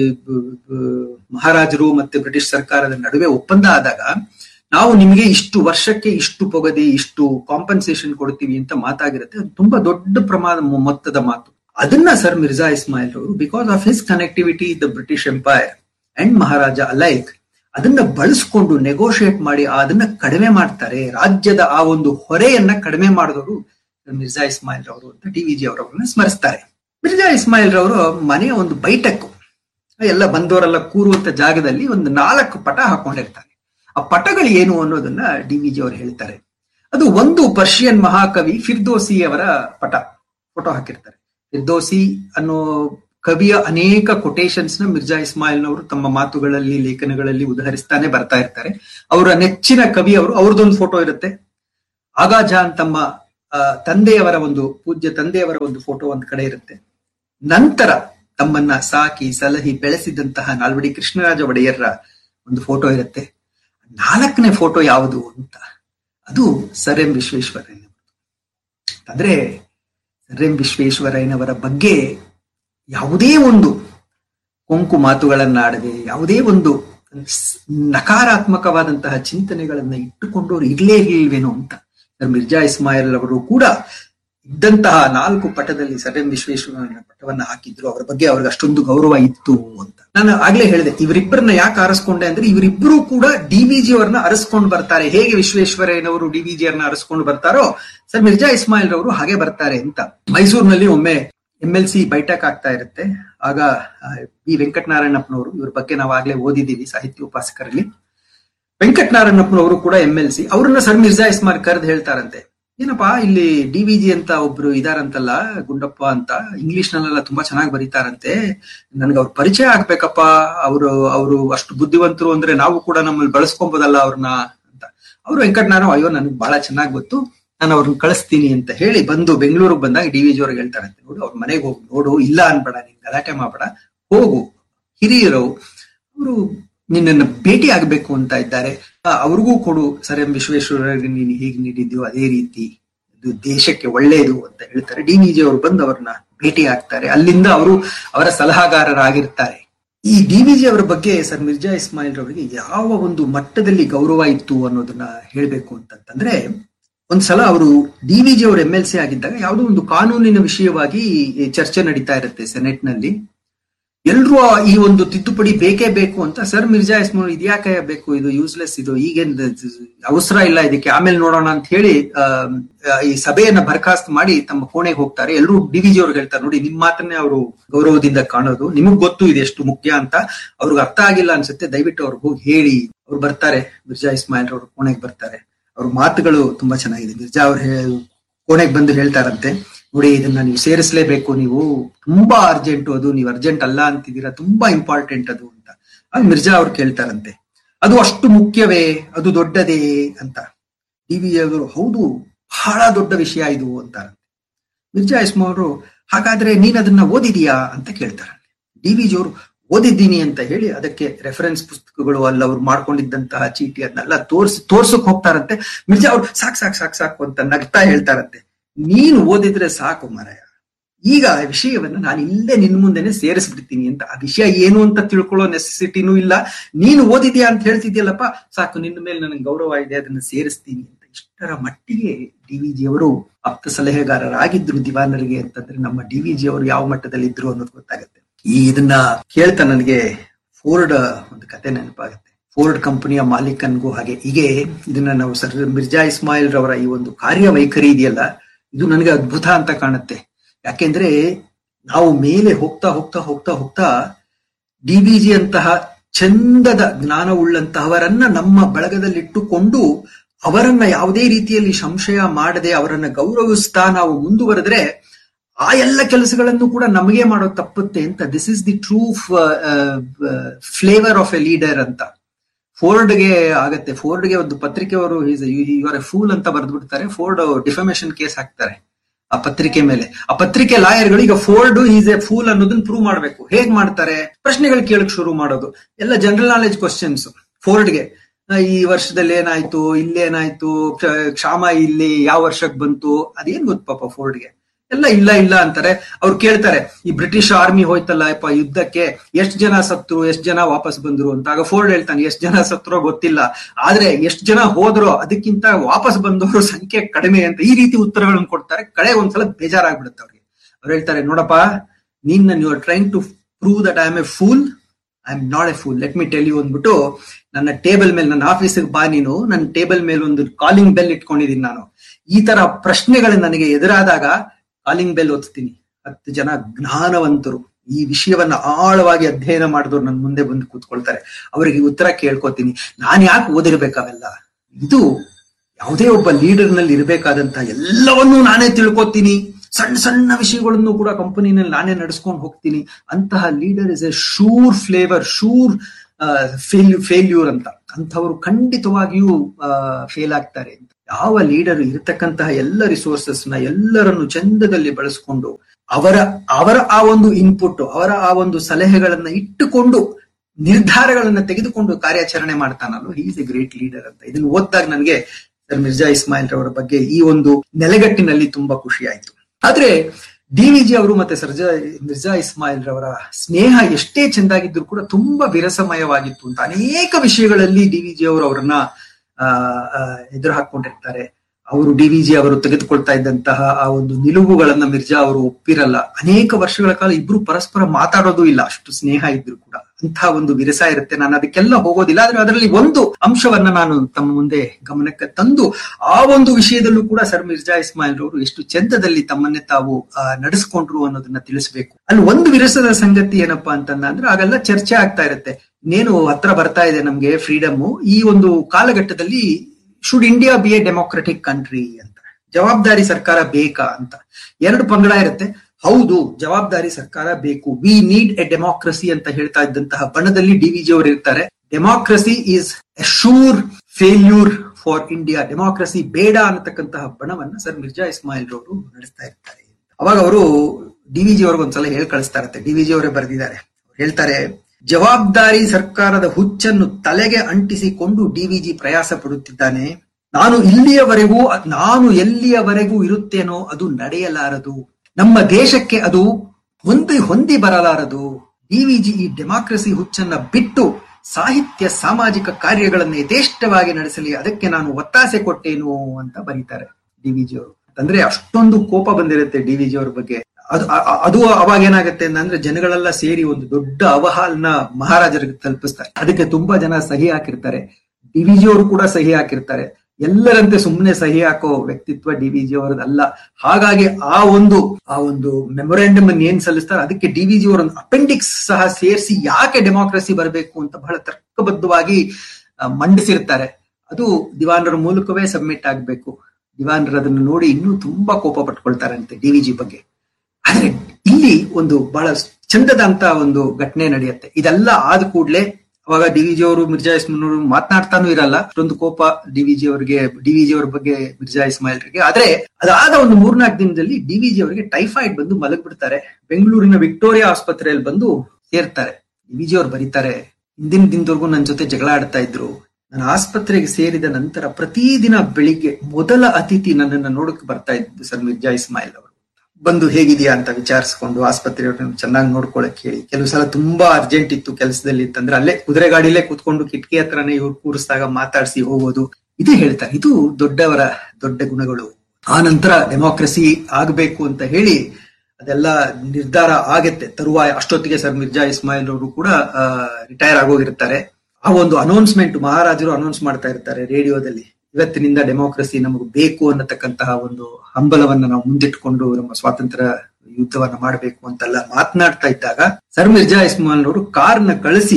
ಮಹಾರಾಜರು ಮತ್ತೆ ಬ್ರಿಟಿಷ್ ಸರ್ಕಾರದ ನಡುವೆ ಒಪ್ಪಂದ ಆದಾಗ, ನಾವು ನಿಮ್ಗೆ ಇಷ್ಟು ವರ್ಷಕ್ಕೆ ಇಷ್ಟು ಪೊಗದೆ, ಇಷ್ಟು ಕಾಂಪನ್ಸೇಷನ್ ಕೊಡ್ತೀವಿ ಅಂತ ಮಾತಾಗಿರುತ್ತೆ. ಅದು ತುಂಬಾ ದೊಡ್ಡ ಪ್ರಮಾಣ ಮೊತ್ತದ ಮಾತು. ಅದನ್ನ ಸರ್ ಮಿರ್ಜಾ ಇಸ್ಮಾಯಿಲ್ ಅವರು, because of his connectivity the British empire and Maharaja alike, ಅದನ್ನ ಬಳಸ್ಕೊಂಡು ನೆಗೋಷಿಯೇಟ್ ಮಾಡಿ ಅದನ್ನ ಕಡಿಮೆ ಮಾಡ್ತಾರೆ. ರಾಜ್ಯದ ಆ ಒಂದು ಹೊರೆಯನ್ನ ಕಡಿಮೆ ಮಾಡಿದವರು ಮಿರ್ಜಾ ಇಸ್ಮಾಯಿಲ್ ಅವರು ಅಂತ DVG ಅವರನ್ನ ಸ್ಮರಿಸ್ತಾರೆ. ಮಿರ್ಜಾ ಇಸ್ಮಾಯಿಲ್ ರವರು ಮನೆಯ ಒಂದು ಬೈಠಕ್ಕು, ಎಲ್ಲ ಬಂದವರೆಲ್ಲ ಕೂರುವಂತ ಜಾಗದಲ್ಲಿ ಒಂದು 4 ಪಟ ಹಾಕೊಂಡಿರ್ತಾರೆ. ಆ ಪಟಗಳು ಏನು ಅನ್ನೋದನ್ನ DVG ಅವರು ಹೇಳ್ತಾರೆ. ಅದು ಒಂದು ಪರ್ಷಿಯನ್ ಮಹಾಕವಿ ಫಿರ್ದೋಸಿ ಅವರ ಫೋಟೋ ಹಾಕಿರ್ತಾರೆ. ಫಿರ್ದೋಸಿ ಅನ್ನೋ ಕವಿಯ ಅನೇಕ ಕೊಟೇಶನ್ಸ್ ನ ಮಿರ್ಜಾ ಇಸ್ಮಾಯಿಲ್ ನವರು ತಮ್ಮ ಮಾತುಗಳಲ್ಲಿ, ಲೇಖನಗಳಲ್ಲಿ ಉದಾಹರಿಸ್ತಾನೆ ಬರ್ತಾ ಇರ್ತಾರೆ. ಅವರ ನೆಚ್ಚಿನ ಕವಿ ಅವ್ರದ್ದೊಂದು ಫೋಟೋ ಇರುತ್ತೆ. ಆಗಾ ಜಾನ್ ತಮ್ಮ ತಂದೆಯವರ ಒಂದು ಪೂಜ್ಯ ತಂದೆಯವರ ಒಂದು ಫೋಟೋ ಒಂದ್ ಕಡೆ ಇರುತ್ತೆ. ನಂತರ ತಮ್ಮನ್ನ ಸಾಕಿ ಸಲಹಿ ಬೆಳೆಸಿದಂತಹ ನಾಲ್ವಡಿ ಕೃಷ್ಣರಾಜ ಒಡೆಯರ್ರ ಒಂದು ಫೋಟೋ ಇರುತ್ತೆ. 4ನೇ ಫೋಟೋ ಯಾವುದು ಅಂತ, ಅದು ಸರ್ ಎಂ ವಿಶ್ವೇಶ್ವರಯ್ಯ. ಅಂದ್ರೆ ಸರ್ ಎಂ ವಿಶ್ವೇಶ್ವರಯ್ಯನವರ ಬಗ್ಗೆ ಯಾವುದೇ ಒಂದು ಕೊಂಕು ಮಾತುಗಳನ್ನಾಡದೆ, ಯಾವುದೇ ಒಂದು ನಕಾರಾತ್ಮಕವಾದಂತಹ ಚಿಂತನೆಗಳನ್ನ ಇಟ್ಟುಕೊಂಡವ್ರು ಇರ್ಲೇ ಇರ್ಲಿಲ್ವೇನೋ ಅಂತ ಸರ್ ಮಿರ್ಜಾ ಇಸ್ಮಾಯಿಲ್ ಅವರು ಕೂಡ ಇದ್ದಂತಹ 4 ಪಟದಲ್ಲಿ ಸರ್ ಎಂ ವಿಶ್ವೇಶ್ವರಯ್ಯನ ಪಟವನ್ನ ಹಾಕಿದ್ರು. ಅವರ ಬಗ್ಗೆ ಅವ್ರಿಗೆ ಅಷ್ಟೊಂದು ಗೌರವ ಇತ್ತು ಅಂತ. ನಾನು ಆಗ್ಲೇ ಹೇಳಿದೆ, ಇವರಿಬ್ಬರನ್ನ ಯಾಕೆ ಆರಿಸ್ಕೊಂಡೆ ಅಂದ್ರೆ, ಇವರಿಬ್ಬರು ಕೂಡ DVG ಅವರನ್ನ ಅರಸ್ಕೊಂಡು ಬರ್ತಾರೆ. ಹೇಗೆ ವಿಶ್ವೇಶ್ವರಯ್ಯನವರು DVG ಅವರನ್ನ ಅರಸ್ಕೊಂಡು ಬರ್ತಾರೋ, ಸರ್ ಮಿರ್ಜಾ ಇಸ್ಮಾಯಿಲ್ ಅವರು ಹಾಗೆ ಬರ್ತಾರೆ ಅಂತ. ಮೈಸೂರಿನಲ್ಲಿ ಒಮ್ಮೆ MLC ಬೈಠಕ್ ಆಗ್ತಾ ಇರುತ್ತೆ. ಆಗ ಬಿ ವೆಂಕಟನಾರಾಯಣಪ್ಪನವರು, ಇವ್ರ ಬಗ್ಗೆ ನಾವು ಆಗ್ಲೇ ಓದಿದ್ದೀವಿ ಸಾಹಿತ್ಯ ಉಪಾಸಕರಲ್ಲಿ. ವೆಂಕಟನಾರಾಯಣಪ್ಪನವರು ಕೂಡ MLC, ಅವ್ರನ್ನ ಸರ್ ಮಿರ್ಜಾ ಇಸ್ಮಾಯಿಲ್ ಕರೆದು ಹೇಳ್ತಾರಂತೆ, ಏನಪ್ಪಾ ಇಲ್ಲಿ DVG ಅಂತ ಒಬ್ರು ಇದಾರಂತಲ್ಲ, ಗುಂಡಪ್ಪ ಅಂತ, ಇಂಗ್ಲಿಷ್ ನಲ್ಲೆಲ್ಲ ತುಂಬಾ ಚೆನ್ನಾಗಿ ಬರೀತಾರಂತೆ, ನನ್ಗೆ ಅವ್ರ ಪರಿಚಯ ಆಗ್ಬೇಕಪ್ಪ, ಅವರು ಅಷ್ಟು ಬುದ್ಧಿವಂತರು ಅಂದ್ರೆ ನಾವು ಕೂಡ ನಮ್ಮಲ್ಲಿ ಬಳಸ್ಕೊಬೋದಲ್ಲ ಅವ್ರನ್ನ ಅಂತ. ಅವ್ರು ವೆಂಕಟನಾರಾಯಣ, ಅಯ್ಯೋ ನನ್ಗೆ ಬಹಳ ಚೆನ್ನಾಗಿ ಗೊತ್ತು, ನಾನು ಅವ್ರನ್ನ ಕಳಿಸ್ತೀನಿ ಅಂತ ಹೇಳಿ ಬಂದು ಬೆಂಗಳೂರಿಗೆ ಬಂದಾಗ DVG ಅವ್ರಿಗೆ ಹೇಳ್ತಾರಂತೆ, ನೋಡು ಅವ್ರ ಮನೆಗೆ ಹೋಗಿ ನೋಡು, ಇಲ್ಲ ಅನ್ಬೇಡ, ನೀನ್ ಗಲಾಟೆ ಮಾಡಬೇಡ, ಹೋಗು, ಹಿರಿಯರು ಅವರು ನಿನ್ನನ್ನು ಭೇಟಿ ಆಗ್ಬೇಕು ಅಂತ ಇದ್ದಾರೆ, ಅವ್ರಿಗೂ ಕೊಡು, ಸರ್ ಎಂ ವಿಶ್ವೇಶ್ವರಯ್ಯ ನೀನು ಹೇಗೆ ನೀಡಿದ್ಯೋ ಅದೇ ರೀತಿ, ಇದು ದೇಶಕ್ಕೆ ಒಳ್ಳೆಯದು ಅಂತ ಹೇಳ್ತಾರೆ. DVG ಅವರು ಬಂದು ಅವ್ರನ್ನ ಭೇಟಿ ಆಗ್ತಾರೆ. ಅಲ್ಲಿಂದ ಅವರು ಅವರ ಸಲಹಾಗಾರರಾಗಿರ್ತಾರೆ. ಈ DVG ಅವರ ಬಗ್ಗೆ ಸರ್ ಮಿರ್ಜಾ ಇಸ್ಮಾಯಿಲ್ ಅವರಿಗೆ ಯಾವ ಒಂದು ಮಟ್ಟದಲ್ಲಿ ಗೌರವ ಇತ್ತು ಅನ್ನೋದನ್ನ ಹೇಳ್ಬೇಕು ಅಂತಂದ್ರೆ, ಒಂದ್ಸಲ ಅವರು DVG ಅವರು MLC ಆಗಿದ್ದಾಗ ಯಾವುದೋ ಒಂದು ಕಾನೂನಿನ ವಿಷಯವಾಗಿ ಚರ್ಚೆ ನಡೀತಾ ಇರುತ್ತೆ ಸೆನೆಟ್ ನಲ್ಲಿ. ಎಲ್ರೂ ಈ ಒಂದು ತಿದ್ದುಪಡಿ ಬೇಕೇ ಬೇಕು ಅಂತ. ಸರ್ ಮಿರ್ಜಾ ಇಸ್ಮಾಯಿಲ್ ಇದ್ಯಾಕೆ ಬೇಕು, ಇದು ಯೂಸ್ಲೆಸ್, ಇದು ಈಗೇನ್ ಅವಸರ ಇಲ್ಲ ಇದಕ್ಕೆ, ಆಮೇಲೆ ನೋಡೋಣ ಅಂತ ಹೇಳಿ ಈ ಸಭೆಯನ್ನ ಬರ್ಖಾಸ್ತ್ ಮಾಡಿ ತಮ್ಮ ಕೋಣೆಗೆ ಹೋಗ್ತಾರೆ. ಎಲ್ಲರೂ DVG ಅವ್ರಿಗೆ ಹೇಳ್ತಾರೆ, ನೋಡಿ ನಿಮ್ ಮಾತನ್ನೇ ಅವರು ಗೌರವದಿಂದ ಕಾಣೋದು, ನಿಮಗ್ ಗೊತ್ತು ಇದು ಎಷ್ಟು ಮುಖ್ಯ ಅಂತ, ಅವ್ರಿಗೆ ಅರ್ಥ ಆಗಿಲ್ಲ ಅನ್ಸುತ್ತೆ, ದಯವಿಟ್ಟು ಅವ್ರಿಗೆ ಹೋಗಿ ಹೇಳಿ. ಅವ್ರು ಬರ್ತಾರೆ, ಮಿರ್ಜಾ ಇಸ್ಮಾಯಿಲ್ ಅವ್ರ ಕೋಣೆಗೆ ಬರ್ತಾರೆ. ಅವ್ರ ಮಾತುಗಳು ತುಂಬಾ ಚೆನ್ನಾಗಿದೆ. ಮಿರ್ಜಾ ಅವ್ರು ಕೋಣೆಗೆ ಬಂದು ಹೇಳ್ತಾರಂತೆ, ನೋಡಿ ಇದನ್ನ ನೀವು ಸೇರಿಸಲೇಬೇಕು, ನೀವು ತುಂಬಾ ಅರ್ಜೆಂಟ್, ಅದು ನೀವು ಅರ್ಜೆಂಟ್ ಅಲ್ಲ ಅಂತಿದ್ದೀರಾ, ತುಂಬಾ ಇಂಪಾರ್ಟೆಂಟ್ ಅದು ಅಂತ. ಆಗ ಮಿರ್ಜಾ ಅವ್ರು ಕೇಳ್ತಾರಂತೆ, ಅದು ಅಷ್ಟು ಮುಖ್ಯವೇ, ಅದು ದೊಡ್ಡದೇ ಅಂತ. DVG ಅವರು, ಹೌದು ಬಹಳ ದೊಡ್ಡ ವಿಷಯ ಇದು ಅಂತಾರಂತೆ. ಮಿರ್ಜಾ ಇಸ್ಮಾಯಿಲ್ ಅವರು, ಹಾಗಾದ್ರೆ ನೀನ್ ಅದನ್ನ ಓದಿದೀಯಾ ಅಂತ ಕೇಳ್ತಾರಂತೆ. DVG ಅವರು, ಓದಿದ್ದೀನಿ ಅಂತ ಹೇಳಿ ಅದಕ್ಕೆ ರೆಫರೆನ್ಸ್ ಪುಸ್ತಕಗಳು, ಅಲ್ಲ ಅವ್ರು ಮಾಡ್ಕೊಂಡಿದ್ದಂತಹ ಚೀಟಿ ಅದನ್ನೆಲ್ಲ ತೋರ್ಸಕ್ ಹೋಗ್ತಾರಂತೆ. ಮಿರ್ಜಾ ಅವ್ರು ಸಾಕು ಅಂತ ನಗ್ತಾ ಹೇಳ್ತಾರಂತೆ, ನೀನು ಓದಿದ್ರೆ ಸಾಕು ಮಾರಾಯ, ಈಗ ವಿಷಯವನ್ನ ನಾನು ಇಲ್ಲೇ ನಿನ್ ಮುಂದೆನೆ ಸೇರಿಸ್ಬಿಡ್ತೀನಿ ಅಂತ. ಆ ವಿಷಯ ಏನು ಅಂತ ತಿಳ್ಕೊಳ್ಳೋ ನೆಸೆಸಿಟಿನೂ ಇಲ್ಲ, ನೀನು ಓದಿದ್ಯಾ ಅಂತ ಹೇಳ್ತಿದ್ಯಲ್ಲಪ್ಪ, ಸಾಕು, ನಿನ್ನ ಮೇಲೆ ನನಗೆ ಗೌರವ ಇದೆ, ಅದನ್ನ ಸೇರಿಸ್ತೀನಿ ಅಂತ. ಇಷ್ಟರ ಮಟ್ಟಿಗೆ ಡಿ.ವಿ.ಜಿ ಅವರು ಆಪ್ತ ಸಲಹೆಗಾರರಾಗಿದ್ರು ದಿವಾನರಿಗೆ ಅಂತಂದ್ರೆ ನಮ್ಮ ಡಿ.ವಿ.ಜಿ ಅವರು ಯಾವ ಮಟ್ಟದಲ್ಲಿ ಇದ್ರು ಅನ್ನೋದು ಗೊತ್ತಾಗುತ್ತೆ. ಇದನ್ನ ಕೇಳ್ತಾ ನನಗೆ ಫೋರ್ಡ್ ಒಂದು ಕತೆ ನೆನಪಾಗುತ್ತೆ. ಫೋರ್ಡ್ ಕಂಪನಿಯ ಮಾಲೀಕನ್ಗೂ ಹೀಗೆ ಇದನ್ನ ನಾವು ಸರ್ ಮಿರ್ಜಾ ಇಸ್ಮಾಯಿಲ್ ರವರ ಈ ಒಂದು ಕಾರ್ಯವೈಖರಿ ಇದೆಯಲ್ಲ, ಇದು ನನಗೆ ಅದ್ಭುತ ಅಂತ ಕಾಣುತ್ತೆ. ಯಾಕೆಂದ್ರೆ ನಾವು ಮೇಲೆ ಹೋಗ್ತಾ ಹೋಗ್ತಾ ಹೋಗ್ತಾ ಹೋಗ್ತಾ ಡಿ.ವಿ.ಜಿ ಅಂತಹ ಚಂದದ ಜ್ಞಾನವುಳ್ಳಂತಹವರನ್ನ ನಮ್ಮ ಬಳಗದಲ್ಲಿಟ್ಟುಕೊಂಡು ಅವರನ್ನ ಯಾವುದೇ ರೀತಿಯಲ್ಲಿ ಸಂಶಯ ಮಾಡದೆ ಅವರನ್ನ ಗೌರವಿಸ್ತಾ ನಾವು ಮುಂದುವರೆದ್ರೆ ಆ ಎಲ್ಲ ಕೆಲಸಗಳನ್ನು ಕೂಡ ನಮಗೆ ಮಾಡೋದು ತಪ್ಪುತ್ತೆ ಅಂತ. This is the true flavour of A leader ಅಂತ ಫೋರ್ಡ್ಗೆ ಆಗತ್ತೆ. ಫೋರ್ಡ್ಗೆ ಒಂದು ಪತ್ರಿಕೆಯವರು ಇವರ ಫೂಲ್ ಅಂತ ಬರೆದ್ಬಿಡ್ತಾರೆ. ಫೋರ್ಡ್ ಡಿಫಮೇಷನ್ ಕೇಸ್ ಹಾಕ್ತಾರೆ ಆ ಪತ್ರಿಕೆ ಮೇಲೆ. ಆ ಪತ್ರಿಕೆ ಲಾಯರ್ಗಳು ಈಗ ಫೋರ್ಡ್ ಈಸ್ ಎ ಫೂಲ್ ಅನ್ನೋದನ್ನ ಪ್ರೂವ್ ಮಾಡ್ಬೇಕು. ಹೇಗ್ ಮಾಡ್ತಾರೆ? ಪ್ರಶ್ನೆಗಳು ಕೇಳಕ್ ಶುರು ಮಾಡೋದು, ಎಲ್ಲ ಜನರಲ್ ನಾಲೆಜ್ ಕ್ವಶನ್ಸ್. ಫೋರ್ಡ್ಗೆ ಈ ವರ್ಷದಲ್ಲಿ ಏನಾಯ್ತು, ಇಲ್ಲೇನಾಯ್ತು, ಕ್ಷಾಮ ಇಲ್ಲಿ ಯಾವ ವರ್ಷಕ್ಕೆ ಬಂತು, ಅದೇನ್ ಗೊತ್ತು ಪಾಪ ಫೋರ್ಡ್ಗೆ. ಎಲ್ಲ ಇಲ್ಲ ಅಂತಾರೆ. ಅವ್ರು ಕೇಳ್ತಾರೆ, ಈ ಬ್ರಿಟಿಷ್ ಆರ್ಮಿ ಹೋಯ್ತಲ್ಲ ಯುದ್ಧಕ್ಕೆ, ಎಷ್ಟು ಜನ ಸತ್ರು, ಎಷ್ಟು ಜನ ವಾಪಸ್ ಬಂದ್ರು ಅಂತ. ಆಗ ಫೋರ್ಡ್ ಹೇಳ್ತಾನೆ, ಎಷ್ಟು ಜನ ಸತ್ರೋ ಗೊತ್ತಿಲ್ಲ, ಆದ್ರೆ ಎಷ್ಟು ಜನ ಹೋದ್ರೋ ಅದಕ್ಕಿಂತ ವಾಪಸ್ ಬಂದವರು ಸಂಖ್ಯೆ ಕಡಿಮೆ ಅಂತ. ಈ ರೀತಿ ಉತ್ತರಗಳನ್ನು ಕೊಡ್ತಾರೆ. ಕಡೆ ಒಂದ್ಸಲ ಬೇಜಾರಾಗ್ಬಿಡುತ್ತೆ ಅವ್ರಿಗೆ. ಅವ್ರು ಹೇಳ್ತಾರೆ, ನೋಡಪ್ಪ, you are trying to prove that I am A pool. I am not A pool, let me tell you ಅಂದ್ಬಿಟ್ಟು ನನ್ನ ಟೇಬಲ್ ಮೇಲೆ, ನನ್ನ ಆಫೀಸಿಗೆ ಬಾ ನೀನು, ನನ್ನ ಟೇಬಲ್ ಮೇಲೆ ಒಂದು ಕಾಲಿಂಗ್ ಬೆಲ್ ಇಟ್ಕೊಂಡಿದ್ದೀನಿ ನಾನು. ಈ ತರ ಪ್ರಶ್ನೆಗಳು ನನಗೆ ಎದುರಾದಾಗ ಕಾಲಿಂಗ್ ಬೆಲ್ ಒತ್ತೀನಿ. 10 ಜನ ಜ್ಞಾನವಂತರು ಈ ವಿಷಯವನ್ನ ಆಳವಾಗಿ ಅಧ್ಯಯನ ಮಾಡಿದವ್ರು ನನ್ನ ಮುಂದೆ ಬಂದು ಕೂತ್ಕೊಳ್ತಾರೆ. ಅವರಿಗೆ ಉತ್ತರ ಕೇಳ್ಕೊತೀನಿ. ನಾನ್ ಯಾಕೆ ಓದಿರ್ಬೇಕಾವೆಲ್ಲ? ಇದು ಯಾವುದೇ ಒಬ್ಬ ಲೀಡರ್ ನಲ್ಲಿ ಇರಬೇಕಾದಂತ ಎಲ್ಲವನ್ನೂ ನಾನೇ ತಿಳ್ಕೊತೀನಿ. ಸಣ್ಣ ಸಣ್ಣ ವಿಷಯಗಳನ್ನು ಕೂಡ ಕಂಪನಿನಲ್ಲಿ ನಾನೇ ನಡೆಸ್ಕೊಂಡು ಹೋಗ್ತೀನಿ. ಅಂತಹ leader is A sure flavour, sure failure ಅಂತ. ಅಂಥವ್ರು ಖಂಡಿತವಾಗಿಯೂ ಫೇಲ್ ಆಗ್ತಾರೆ ಅಂತ. ಯಾವ ಲೀಡರ್ ಇರತಕ್ಕಂತಹ ಎಲ್ಲ ರಿಸೋರ್ಸಸ್ ನ ಎಲ್ಲರನ್ನು ಚಂದದಲ್ಲಿ ಬಳಸಿಕೊಂಡು ಅವರ ಆ ಒಂದು ಇನ್ಪುಟ್, ಅವರ ಆ ಒಂದು ಸಲಹೆಗಳನ್ನ ಇಟ್ಟುಕೊಂಡು ನಿರ್ಧಾರಗಳನ್ನ ತೆಗೆದುಕೊಂಡು ಕಾರ್ಯಾಚರಣೆ ಮಾಡ್ತಾನಲ್ಲ, he is A great leader ಅಂತ. ಇದನ್ನು ಓದಿದಾಗ ನನಗೆ ಸರ್ ಮಿರ್ಜಾ ಇಸ್ಮಾಯಿಲ್ ರವರ ಬಗ್ಗೆ ಈ ಒಂದು ನೆಲೆಗಟ್ಟಿನಲ್ಲಿ ತುಂಬಾ ಖುಷಿ ಆಯ್ತು. ಆದ್ರೆ ಡಿ.ವಿ.ಜಿ ಅವರು ಮತ್ತೆ ಮಿರ್ಜಾ ಇಸ್ಮಾಯಿಲ್ ರವರ ಸ್ನೇಹ ಎಷ್ಟೇ ಚೆಂದಾಗಿದ್ರು ಕೂಡ ತುಂಬಾ ವಿರಸಮಯವಾಗಿತ್ತು ಅಂತ. ಅನೇಕ ವಿಷಯಗಳಲ್ಲಿ ಡಿ.ವಿ.ಜಿ ಅವರು ಅವರನ್ನ ಎದುರು ಹಾಕೊಂಡಿರ್ತಾರೆ. ಅವರು ಡಿ.ವಿ.ಜಿ ಅವರು ತೆಗೆದುಕೊಳ್ತಾ ಇದ್ದಂತಹ ಆ ಒಂದು ನಿಲುವುಗಳನ್ನ ಮಿರ್ಜಾ ಅವರು ಒಪ್ಪಿರಲ್ಲ. ಅನೇಕ ವರ್ಷಗಳ ಕಾಲ ಇಬ್ರು ಪರಸ್ಪರ ಮಾತಾಡೋದು ಇಲ್ಲ, ಅಷ್ಟು ಸ್ನೇಹ ಇದ್ರು ಕೂಡ. ಅಂತಹ ಒಂದು ವಿರಸ ಇರುತ್ತೆ. ನಾನು ಅದಕ್ಕೆಲ್ಲ ಹೋಗೋದಿಲ್ಲ. ಆದ್ರೆ ಅದರಲ್ಲಿ ಒಂದು ಅಂಶವನ್ನ ನಾನು ತಮ್ಮ ಮುಂದೆ ಗಮನಕ್ಕೆ ತಂದು, ಆ ಒಂದು ವಿಷಯದಲ್ಲೂ ಕೂಡ ಸರ್ ಮಿರ್ಜಾ ಇಸ್ಮಾಯಿಲ್ ಅವರು ಎಷ್ಟು ಚಂದದಲ್ಲಿ ತಮ್ಮನ್ನೇ ತಾವು ನಡೆಸ್ಕೊಂಡ್ರು ಅನ್ನೋದನ್ನ ತಿಳಿಸ್ಬೇಕು. ಅಲ್ಲಿ ಒಂದು ವಿರಸದ ಸಂಗತಿ ಏನಪ್ಪಾ ಅಂತಂದ್ರೆ, ಆಗೆಲ್ಲ ಚರ್ಚೆ ಆಗ್ತಾ ಇರುತ್ತೆ, ಇನ್ನೇನು ಹತ್ರ ಬರ್ತಾ ಇದೆ ನಮ್ಗೆ ಫ್ರೀಡಮ್, ಈ ಒಂದು ಕಾಲಘಟ್ಟದಲ್ಲಿ should India B A democratic country ಅಂತ, ಜವಾಬ್ದಾರಿ ಸರ್ಕಾರ ಬೇಕಾ ಅಂತ. 2 ಪಂಗಡ ಇರುತ್ತೆ. ಹೌದು, ಜವಾಬ್ದಾರಿ ಸರ್ಕಾರ ಬೇಕು, ವಿ ನೀಡ್ ಎ ಡೆಮೋಕ್ರಸಿ ಅಂತ ಹೇಳ್ತಾ ಇದ್ದಂತಹ ಬಣದಲ್ಲಿ ಡಿ.ವಿ.ಜಿ ಅವರು ಇರ್ತಾರೆ. Democracy is A sure failure for India, democracy ಬೇಡ ಅನ್ನತಕ್ಕಂತಹ ಬಣವನ್ನ ಸರ್ ಮಿರ್ಜಾ ಇಸ್ಮಾಯಿಲ್ ರವರು ನಡೆಸ್ತಾ ಇರ್ತಾರೆ. ಅವಾಗ ಅವರು ಡಿ.ವಿ.ಜಿ ಅವ್ರಿಗೊಂದ್ಸಲ ಹೇಳಿ ಕಳಿಸ್ತಾ ಇರತ್ತೆ. ಡಿ.ವಿ.ಜಿ ಅವರೇ ಬರೆದಿದ್ದಾರೆ. ಹೇಳ್ತಾರೆ, ಜವಾಬ್ದಾರಿ ಸರ್ಕಾರದ ಹುಚ್ಚನ್ನು ತಲೆಗೆ ಅಂಟಿಸಿಕೊಂಡು ಡಿ.ವಿ.ಜಿ ಪ್ರಯಾಸ ಪಡುತ್ತಿದ್ದಾನೆ. ನಾನು ಎಲ್ಲಿಯವರೆಗೂ ಇರುತ್ತೇನೋ ಅದು ನಡೆಯಲಾರದು. ನಮ್ಮ ದೇಶಕ್ಕೆ ಅದು ಹೊಂದಿ ಬರಲಾರದು. ಡಿ.ವಿ.ಜಿ ಈ ಡೆಮಾಕ್ರಸಿ ಹುಚ್ಚನ್ನ ಬಿಟ್ಟು ಸಾಹಿತ್ಯ ಸಾಮಾಜಿಕ ಕಾರ್ಯಗಳನ್ನು ಯಥೇಷ್ಟವಾಗಿ ನಡೆಸಲಿ, ಅದಕ್ಕೆ ನಾನು ಒತ್ತಾಸೆ ಕೊಟ್ಟೇನು ಅಂತ ಬರೀತಾರೆ ಡಿ.ವಿ.ಜಿ ಅವರು. ಅಂದ್ರೆ ಅಷ್ಟೊಂದು ಕೋಪ ಬಂದಿರುತ್ತೆ ಡಿ.ವಿ.ಜಿ ಅವ್ರ ಬಗ್ಗೆ. ಅದು ಅವಾಗ ಏನಾಗುತ್ತೆ ಅಂದ್ರೆ, ಜನಗಳೆಲ್ಲ ಸೇರಿ ಒಂದು ದೊಡ್ಡ ಅವಹಾಲ್ನ ಮಹಾರಾಜರಿಗೆ ತಲುಪಿಸ್ತಾರೆ. ಅದಕ್ಕೆ ತುಂಬಾ ಜನ ಸಹಿ ಹಾಕಿರ್ತಾರೆ. ಡಿ.ವಿ.ಜಿ ಅವರು ಕೂಡ ಸಹಿ ಹಾಕಿರ್ತಾರೆ. ಎಲ್ಲರಂತೆ ಸುಮ್ಮನೆ ಸಹಿ ಹಾಕೋ ವ್ಯಕ್ತಿತ್ವ ಡಿ.ವಿ.ಜಿ ಅವರದಲ್ಲ. ಹಾಗಾಗಿ ಆ ಒಂದು ಮೆಮೊರಾಂಡಮ್ ಅನ್ನು ಏನ್ ಸಲ್ಲಿಸ್ತಾರೆ, ಅದಕ್ಕೆ ಡಿ.ವಿ.ಜಿ ಅವರ ಅಪೆಂಡಿಕ್ಸ್ ಸಹ ಸೇರಿಸಿ ಯಾಕೆ ಡೆಮಾಕ್ರಸಿ ಬರಬೇಕು ಅಂತ ಬಹಳ ತರ್ಕಬದ್ಧವಾಗಿ ಮಂಡಿಸಿರ್ತಾರೆ. ಅದು ದಿವಾನರ ಮೂಲಕವೇ ಸಬ್ಮಿಟ್ ಆಗ್ಬೇಕು. ದಿವಾನರು ಅದನ್ನು ನೋಡಿ ಇನ್ನೂ ತುಂಬಾ ಕೋಪ ಪಟ್ಕೊಳ್ತಾರಂತೆ ಡಿ.ವಿ.ಜಿ ಬಗ್ಗೆ. ಆದ್ರೆ ಇಲ್ಲಿ ಒಂದು ಬಹಳ ಚಂದದ ಅಂತ ಒಂದು ಘಟನೆ ನಡೆಯುತ್ತೆ. ಇದೆಲ್ಲ ಆದ ಕೂಡ್ಲೆ ಅವಾಗ ಡಿ.ವಿ.ಜಿ ಅವರು ಮಿರ್ಜಾ ಇಸ್ಮಾಯಿಲ್ ಅವರು ಮಾತನಾಡ್ತಾನೂ ಇರಲ್ಲ. ಅಷ್ಟೊಂದು ಕೋಪ ಡಿ.ವಿ.ಜಿ ಅವರ ಬಗ್ಗೆ ಮಿರ್ಜಾ ಇಸ್ಮಾಯಿಲ್ರಿಗೆ. ಆದ್ರೆ ಅದಾದ ಒಂದು 3-4 ದಿನದಲ್ಲಿ ಡಿ.ವಿ.ಜಿ ಅವರಿಗೆ ಟೈಫಾಯ್ಡ್ ಬಂದು ಮಲಗ್ಬಿಡ್ತಾರೆ. ಬೆಂಗಳೂರಿನ ವಿಕ್ಟೋರಿಯಾ ಆಸ್ಪತ್ರೆಯಲ್ಲಿ ಬಂದು ಸೇರ್ತಾರೆ. ಡಿ.ವಿ.ಜಿ ಅವ್ರು ಬರೀತಾರೆ, ಹಿಂದಿನ ದಿನದವರೆಗೂ ನನ್ನ ಜೊತೆ ಜಗಳ ಆಡ್ತಾ ಇದ್ರು. ನಾನು ಆಸ್ಪತ್ರೆಗೆ ಸೇರಿದ ನಂತರ ಪ್ರತಿದಿನ ಬೆಳಿಗ್ಗೆ ಮೊದಲ ಅತಿಥಿ ನನ್ನನ್ನು ನೋಡಕ್ ಬರ್ತಾ ಇದ್ದು ಸರ್ ಮಿರ್ಜಾ ಇಸ್ಮಾಯಿಲ್ ಅವರು. ಬಂದು ಹೇಗಿದೆಯಾ ಅಂತ ವಿಚಾರಿಸ್ಕೊಂಡು ಆಸ್ಪತ್ರೆಯವ್ರನ್ನ ಚೆನ್ನಾಗಿ ನೋಡ್ಕೊಳಕ್ ಹೇಳಿ. ಕೆಲವು ಸಲ ತುಂಬಾ ಅರ್ಜೆಂಟ್ ಇತ್ತು ಕೆಲಸದಲ್ಲಿ ಅಂತಂದ್ರೆ ಅಲ್ಲೇ ಕುದುರೆ ಗಾಡಿಲೇ ಕೂತ್ಕೊಂಡು ಕಿಟಕಿ ಹತ್ರನೇ ಇವ್ರು ಕೂರಿಸಿದಾಗ ಮಾತಾಡಿಸಿ ಹೋಗೋದು. ಇದು ಹೇಳ್ತಾರೆ. ಇದು ದೊಡ್ಡವರ ದೊಡ್ಡ ಗುಣಗಳು. ಆ ನಂತರ ಡೆಮೋಕ್ರಸಿ ಆಗಬೇಕು ಅಂತ ಹೇಳಿ ಅದೆಲ್ಲ ನಿರ್ಧಾರ ಆಗತ್ತೆ ತರುವಾಯ. ಅಷ್ಟೊತ್ತಿಗೆ ಸರ್ ಮಿರ್ಜಾ ಇಸ್ಮಾಯಿಲ್ ಅವರು ಕೂಡ ರಿಟೈರ್ ಆಗೋಗಿರ್ತಾರೆ. ಆ ಒಂದು ಅನೌನ್ಸ್ಮೆಂಟ್ ಮಹಾರಾಜರು ಅನೌನ್ಸ್ ಮಾಡ್ತಾ ಇರ್ತಾರೆ ರೇಡಿಯೋದಲ್ಲಿ, ಇವತ್ತಿನಿಂದ ಡೆಮೋಕ್ರಸಿ ನಮಗೆ ಬೇಕು ಅನ್ನತಕ್ಕಂತಹ ಒಂದು ಹಂಬಲವನ್ನ ನಾವು ಮುಂದಿಟ್ಟುಕೊಂಡು ನಮ್ಮ ಸ್ವಾತಂತ್ರ್ಯ ಯುದ್ಧವನ್ನ ಮಾಡಬೇಕು ಅಂತೆಲ್ಲ ಮಾತನಾಡ್ತಾ ಇದ್ದಾಗ ಸರ್ ಮಿರ್ಜಾ ಇಸ್ಮಾಯಿಲ್ ಅವರು ಕಾರ್ನ ಕಳಿಸಿ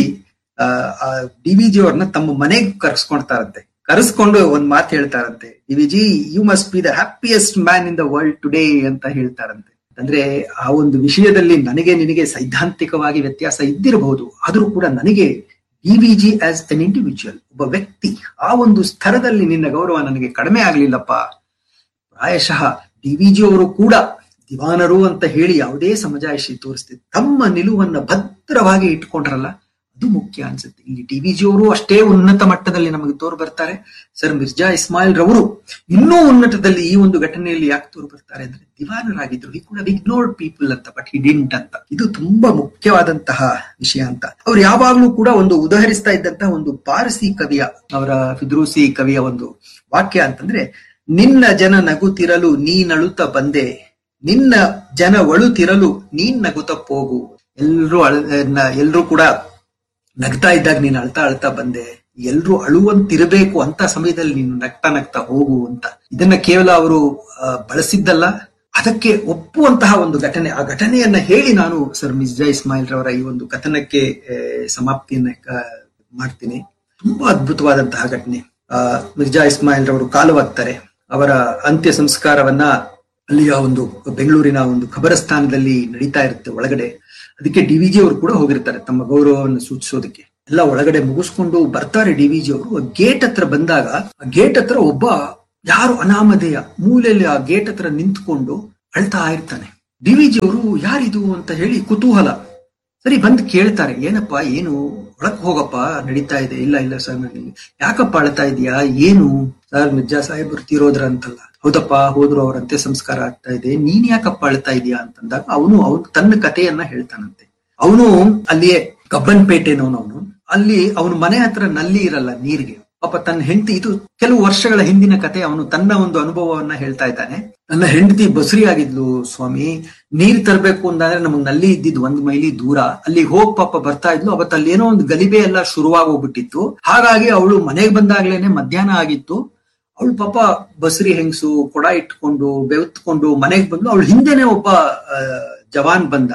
ಡಿವಿಜಿ ಅವ್ರನ್ನ ತಮ್ಮ ಮನೆಗೆ ಕರೆಸ್ಕೊಂಡು ಒಂದ್ ಮಾತು ಹೇಳ್ತಾರಂತೆ, DVG you must be the happiest man in the world today ಅಂತ ಹೇಳ್ತಾರಂತೆ. ಅಂದ್ರೆ ಆ ಒಂದು ವಿಷಯದಲ್ಲಿ ನನಗೆ ನಿನಗೆ ಸೈದ್ಧಾಂತಿಕವಾಗಿ ವ್ಯತ್ಯಾಸ ಇದ್ದಿರಬಹುದು, ಆದ್ರೂ ಕೂಡ ನನಗೆ ಡಿವಿಜಿ ಆಸ್ ಅನ್ ಇಂಡಿವಿಜುವಲ್, ಒಬ್ಬ ವ್ಯಕ್ತಿ, ಆ ಒಂದು ಸ್ತರದಲ್ಲಿ ನಿನ್ನ ಗೌರವ ನನಗೆ ಕಡಿಮೆ ಆಗ್ಲಿಲ್ಲಪ್ಪ. ಪ್ರಾಯಶಃ ಡಿವಿಜಿ ಅವರು ಕೂಡ ದಿವಾನರು ಅಂತ ಹೇಳಿ ಯಾವುದೇ ಸಮಜಾಯಿಷಿ ತೋರಿಸ್ತಿದ್ರು, ತಮ್ಮ ನಿಲುವನ್ನ ಭದ್ರವಾಗಿ ಇಟ್ಕೊಂಡ್ರಲ್ಲ, ಅದು ಮುಖ್ಯ ಅನ್ಸುತ್ತೆ. ಇಲ್ಲಿ ಡಿವಿಜಿ ಅವರು ಅಷ್ಟೇ ಉನ್ನತ ಮಟ್ಟದಲ್ಲಿ ನಮಗೆ ತೋರು ಬರ್ತಾರೆ. ಸರ್ ಮಿರ್ಜಾ ಇಸ್ಮಾಯಿಲ್ ರವರು ಇನ್ನೂ ಉನ್ನತದಲ್ಲಿ ಈ ಒಂದು ಘಟನೆಯಲ್ಲಿ ಯಾಕೆ ತೋರು ಬರ್ತಾರೆ ಅಂದ್ರೆ ದಿವಾನರಾಗಿದ್ರು. ಹಿ ಕುಡ್ ಹ್ಯಾವ್ ಇಗ್ನೋರ್ಡ್ ಪೀಪಲ್ ಅಂತ, ಬಟ್ ಹಿ ಡಿಡ್ಂಟ್ ಅಂತ. ಇದು ತುಂಬಾ ಮುಖ್ಯವಾದಂತಹ ವಿಷಯ ಅಂತ ಅವ್ರು ಯಾವಾಗ್ಲೂ ಕೂಡ ಒಂದು ಉದಾಹರಿಸ್ತಾ ಇದ್ದಂತಹ ಒಂದು ಪಾರಸಿ ಕವಿಯ, ಅವರ ಫಿದ್ರೂಸಿ ಕವಿಯ ಒಂದು ವಾಕ್ಯ ಅಂತಂದ್ರೆ, ನಿನ್ನ ಜನ ನಗುತ್ತಿರಲು ನೀನಳುತ್ತ ಬಂದೆ, ನಿನ್ನ ಜನ ಒಳುತ್ತಿರಲು ನೀನ್ ನಗುತ್ತ ಹೋಗು. ಎಲ್ರೂ ಕೂಡ ನಗ್ತಾ ಇದ್ದಾಗ ನೀನು ಅಳ್ತಾ ಬಂದೆ, ಎಲ್ರೂ ಅಳುವಂತಿರಬೇಕು ಅಂತ ಸಮಯದಲ್ಲಿ ನೀನು ನಗ್ತಾ ಹೋಗು ಅಂತ. ಇದನ್ನ ಕೇವಲ ಅವರು ಬಳಸಿದ್ದಲ್ಲ, ಅದಕ್ಕೆ ಒಪ್ಪುವಂತಹ ಒಂದು ಘಟನೆ. ಆ ಘಟನೆಯನ್ನ ಹೇಳಿ ನಾನು ಸರ್ ಮಿರ್ಜಾ ಇಸ್ಮಾಯಿಲ್ ರವರ ಈ ಒಂದು ಕಥನಕ್ಕೆ ಸಮಾಪ್ತಿಯನ್ನ ಮಾಡ್ತೀನಿ. ತುಂಬಾ ಅದ್ಭುತವಾದಂತಹ ಘಟನೆ. ಮಿರ್ಜಾ ಇಸ್ಮಾಯಿಲ್ ರವರು ಕಾಲವಾಗ್ತಾರೆ. ಅವರ ಅಂತ್ಯ ಸಂಸ್ಕಾರವನ್ನ ಅಲ್ಲಿಯ ಒಂದು ಬೆಂಗಳೂರಿನ ಒಂದು ಖಬರಸ್ಥಾನದಲ್ಲಿ ನಡೀತಾ ಇರುತ್ತೆ ಒಳಗಡೆ. ಅದಕ್ಕೆ ಡಿವಿಜಿ ಅವರು ಕೂಡ ಹೋಗಿರ್ತಾರೆ ತಮ್ಮ ಗೌರವವನ್ನು ಸೂಚಿಸೋದಕ್ಕೆ. ಎಲ್ಲ ಒಳಗಡೆ ಮುಗಿಸ್ಕೊಂಡು ಬರ್ತಾರೆ ಡಿವಿಜಿ ಅವರು. ಗೇಟ್ ಹತ್ರ ಬಂದಾಗ ಆ ಗೇಟ್ ಹತ್ರ ಒಬ್ಬ ಯಾರು ಅನಾಮಧೇಯ ಮೂಲೆಯಲ್ಲಿ ಆ ಗೇಟ್ ಹತ್ರ ನಿಂತ್ಕೊಂಡು ಅಳ್ತಾ ಇರ್ತಾನೆ. ಡಿವಿಜಿ ಅವರು ಯಾರಿದು ಅಂತ ಹೇಳಿ ಕುತೂಹಲ. ಸರಿ ಬಂದು ಕೇಳ್ತಾರೆ, ಏನಪ್ಪಾ ಏನು, ಒಳಕ್ ಹೋಗಪ್ಪ, ನಡೀತಾ ಇದೆ. ಇಲ್ಲ ಸರ್, ಯಾಕಪ್ಪ ಅಳ್ತಾ ಇದೀಯಾ, ಏನು? ಸರ್ ಮಿರ್ಜಾ ಸಾಹೇಬರು ತೀರೋದ್ರ ಅಂತಲ್ಲ. ಹೌದಪ್ಪ, ಹೋದ್ರು, ಅವ್ರ ಅಂತ್ಯ ಸಂಸ್ಕಾರ ಆಗ್ತಾ ಇದೆ, ನೀನ್ ಯಾಕಪ್ಪ ಅಳ್ತಾ ಇದೀಯಾ ಅಂತಂದಾಗ ಅವನು ತನ್ನ ಕಥೆಯನ್ನ ಹೇಳ್ತಾನಂತೆ. ಅವನು ಅಲ್ಲಿಯೇ ಕಬ್ಬನ್ಪೇಟೆನವನು. ಅಲ್ಲಿ ಅವನ ಮನೆ ಹತ್ರ ನಲ್ಲಿ ಇರಲ್ಲ ನೀರಿಗೆ. ಪಾಪ ತನ್ನ ಹೆಂಡತಿ, ಇದು ಕೆಲವು ವರ್ಷಗಳ ಹಿಂದಿನ ಕತೆ, ಅವನು ತನ್ನ ಒಂದು ಅನುಭವವನ್ನ ಹೇಳ್ತಾ ಇದ್ದಾನೆ. ನನ್ನ ಹೆಂಡತಿ ಬಸುರಿ ಆಗಿದ್ಲು ಸ್ವಾಮಿ, ನೀರ್ ತರಬೇಕು ಅಂತಂದ್ರೆ ನಮಗ್ ನಲ್ಲಿ ಇದ್ದಿದ್ 1 ಮೈಲಿ ದೂರ, ಅಲ್ಲಿ ಹೋಗ್ ಪಾಪ ಬರ್ತಾ ಇದ್ಲು. ಅವತ್ತು ಅಲ್ಲಿ ಏನೋ ಒಂದು ಗಲಿಬೆ ಎಲ್ಲ ಶುರುವಾಗೋಗ್ಬಿಟ್ಟಿತ್ತು. ಹಾಗಾಗಿ ಅವಳು ಮನೆಗೆ ಬಂದಾಗ್ಲೇನೆ ಮಧ್ಯಾಹ್ನ ಆಗಿತ್ತು. ಅವಳು ಪಾಪ ಬಸುರಿ ಹೆಂಗಸು ಕೊಡ ಇಟ್ಕೊಂಡು ಬೆವತ್ಕೊಂಡು ಮನೆಗೆ ಬಂದ್ಲು. ಅವಳು ಹಿಂದೆನೆ ಒಬ್ಬ ಜವಾನ್ ಬಂದ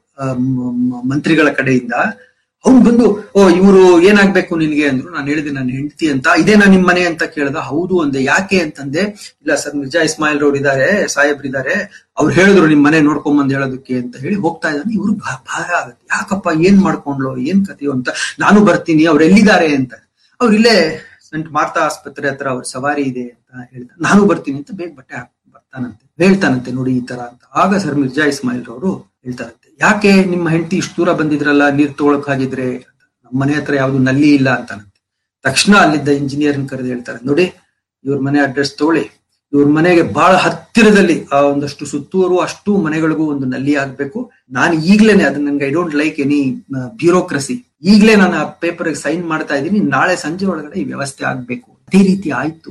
ಮಂತ್ರಿಗಳ ಕಡೆಯಿಂದ. ಅವ್ನು ಬಂದು, ಓ ಇವ್ರು ಏನಾಗ್ಬೇಕು ನಿನ್ಗೆ ಅಂದ್ರು. ನಾನು ಹೇಳಿದೆ ನನ್ನ ಹೆಂಡತಿ ಅಂತ. ಇದೇನಾ ನಿಮ್ ಮನೆ ಅಂತ ಕೇಳ್ದ. ಹೌದು ಅಂದೆ. ಯಾಕೆ ಅಂತಂದೆ. ಇಲ್ಲ ಸರ್ ಮಿರ್ಜಾ ಇಸ್ಮಾಯಿಲ್ ರವ್ರು ಇದಾರೆ, ಸಾಹೇಬ್ರಿದ್ದಾರೆ, ಅವ್ರು ಹೇಳಿದ್ರು ನಿಮ್ ಮನೆ ನೋಡ್ಕೊಂಬಂದ್ ಹೇಳೋದಕ್ಕೆ ಅಂತ ಹೇಳಿ ಹೋಗ್ತಾ ಇದ್ದಾನೆ. ಇವ್ರು ಭಾರ ಆಗುತ್ತೆ. ಯಾಕಪ್ಪ, ಏನ್ ಮಾಡ್ಕೊಂಡ್ಲು, ಏನ್ ಕಥೆಯೋ ಅಂತ. ನಾನು ಬರ್ತೀನಿ, ಅವ್ರು ಎಲ್ಲಿದ್ದಾರೆ ಅಂತ. ಅವ್ರು ಇಲ್ಲೇ ಸಂಟ್ ಮಾರ್ತಾ ಆಸ್ಪತ್ರೆ ಹತ್ರ ಅವ್ರ ಸವಾರಿ ಇದೆ ಅಂತ ಹೇಳ್ತಾರೆ. ನಾನು ಬರ್ತೀನಿ ಅಂತ ಬೇಗ ಬಟ್ಟೆ ಬರ್ತಾನಂತೆ, ಹೇಳ್ತಾನಂತೆ ನೋಡಿ ಈ ತರ ಅಂತ. ಆಗ ಸರ್ ಮಿರ್ಜಾ ಇಸ್ಮಾಯಿಲ್ ರವರು ಹೇಳ್ತಾರಂತೆ, ಯಾಕೆ ನಿಮ್ಮ ಹೆಂಡತಿ ಇಷ್ಟು ದೂರ ಬಂದಿದ್ರಲ್ಲ ನೀರ್ ತಗೊಳಕ್ ಹಾಗಿದ್ರೆ, ನಮ್ಮ ಮನೆ ಹತ್ರ ಯಾವ್ದು ನಲ್ಲಿ ಇಲ್ಲ ಅಂತಾನಂತೆ. ತಕ್ಷಣ ಅಲ್ಲಿದ್ದ ಇಂಜಿನಿಯರ್ನ ಕರೆದು ಹೇಳ್ತಾರೆ, ನೋಡಿ ಇವ್ರ ಮನೆ ಅಡ್ರೆಸ್ ತಗೊಳ್ಳಿ, ಇವ್ರ ಮನೆಗೆ ಬಹಳ ಹತ್ತಿರದಲ್ಲಿ ಆ ಒಂದಷ್ಟು ಸುತ್ತೂರು ಅಷ್ಟು ಮನೆಗಳಿಗೂ ಒಂದು ನಲ್ಲಿ ಆಗ್ಬೇಕು. ನಾನು ಈಗ್ಲೇನೆ ಅದನ್ನ, ನನ್ಗೆ I don't like any bureaucracy, ಈಗ್ಲೇ ನಾನು ಆ ಪೇಪರ್ ಸೈನ್ ಮಾಡ್ತಾ ಇದ್ದೀನಿ, ನಾಳೆ ಸಂಜೆ ಒಳಗಡೆ ಈ ವ್ಯವಸ್ಥೆ ಆಗ್ಬೇಕು. ಅದೇ ರೀತಿ ಆಯ್ತು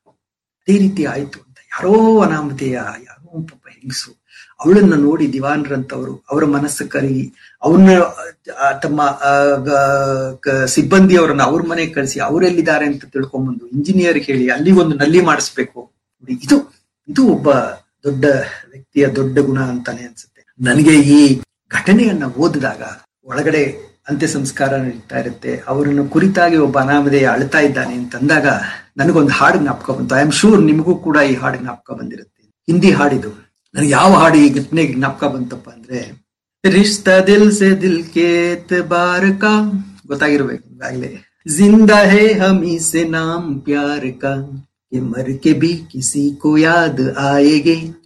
ಅಂತ ಯಾರೋ ಅನಾಮಧೇಯ, ಯಾರೋ ಪಾಪ ಹೆಂಗಸು, ಅವಳನ್ನ ನೋಡಿ ದಿವಾನ್ರಂತವರು ಅವರ ಮನಸ್ಸು ಕರಗಿ ಅವ್ರನ್ನ ತಮ್ಮ ಸಿಬ್ಬಂದಿಯವರನ್ನ ಅವ್ರ ಮನೆಗೆ ಕಳಿಸಿ ಅವರೆಲ್ಲಿದ್ದಾರೆ ಅಂತ ತಿಳ್ಕೊಂಡ್ಬಂದು ಇಂಜಿನಿಯರ್ ಹೇಳಿ ಅಲ್ಲಿ ಒಂದು ನಲ್ಲಿ ಮಾಡಿಸ್ಬೇಕು. ಇದು ಒಬ್ಬ ದೊಡ್ಡ ವ್ಯಕ್ತಿಯ ದೊಡ್ಡ ಗುಣ ಅಂತಾನೆ ಅನ್ಸುತ್ತೆ ನನಗೆ. ಈ ಘಟನೆಯನ್ನ ಓದಿದಾಗ ಒಳಗಡೆ ಅಂತ್ಯ ಸಂಸ್ಕಾರ ನಡೀತಾ ಇರುತ್ತೆ, ಅವರನ್ನು ಕುರಿತಾಗಿ ಒಬ್ಬ ಅನಾಮಧೇಯ ಅಳ್ತಾ ಇದ್ದಾನೆ ಅಂತಂದಾಗ ನನಗೊಂದು ಹಾಡು ಜ್ಞಾಪಕ ಬಂತು. ಐ ಆಮ್ ಶೂರ್ ನಿಮಗೂ ಕೂಡ ಈ ಹಾಡು ಜ್ಞಾಪಕ ಬಂದಿರುತ್ತೆ. ಹಿಂದಿ ಹಾಡಿದು. ನನಗೆ ಯಾವ ಹಾಡು ಈ ಘಟನೆಗೆ ಜ್ಞಾಪಕ ಬಂತಪ್ಪ ಅಂದ್ರೆ, ರಿಶ್ತಾ ದಿಲ್ ಸೆ ದಿಲ್ ಕೆ ಎತ್ಬಾರ್ ಕಾ, ಗೊತ್ತಾಗಿರ್ಬೇಕು ಈಗಾಗಲೇ. ಜಿಂದಾ ಹೇ ಹಮೀ ಸೆ ನಾಮ್ ಪ್ಯಾರ್ ಕಾ, ಮರ್ ಕೆ ಬಿ ಕಿಸಿ ಕೋ ಯಾದ್ ಆಯೇಗೆ.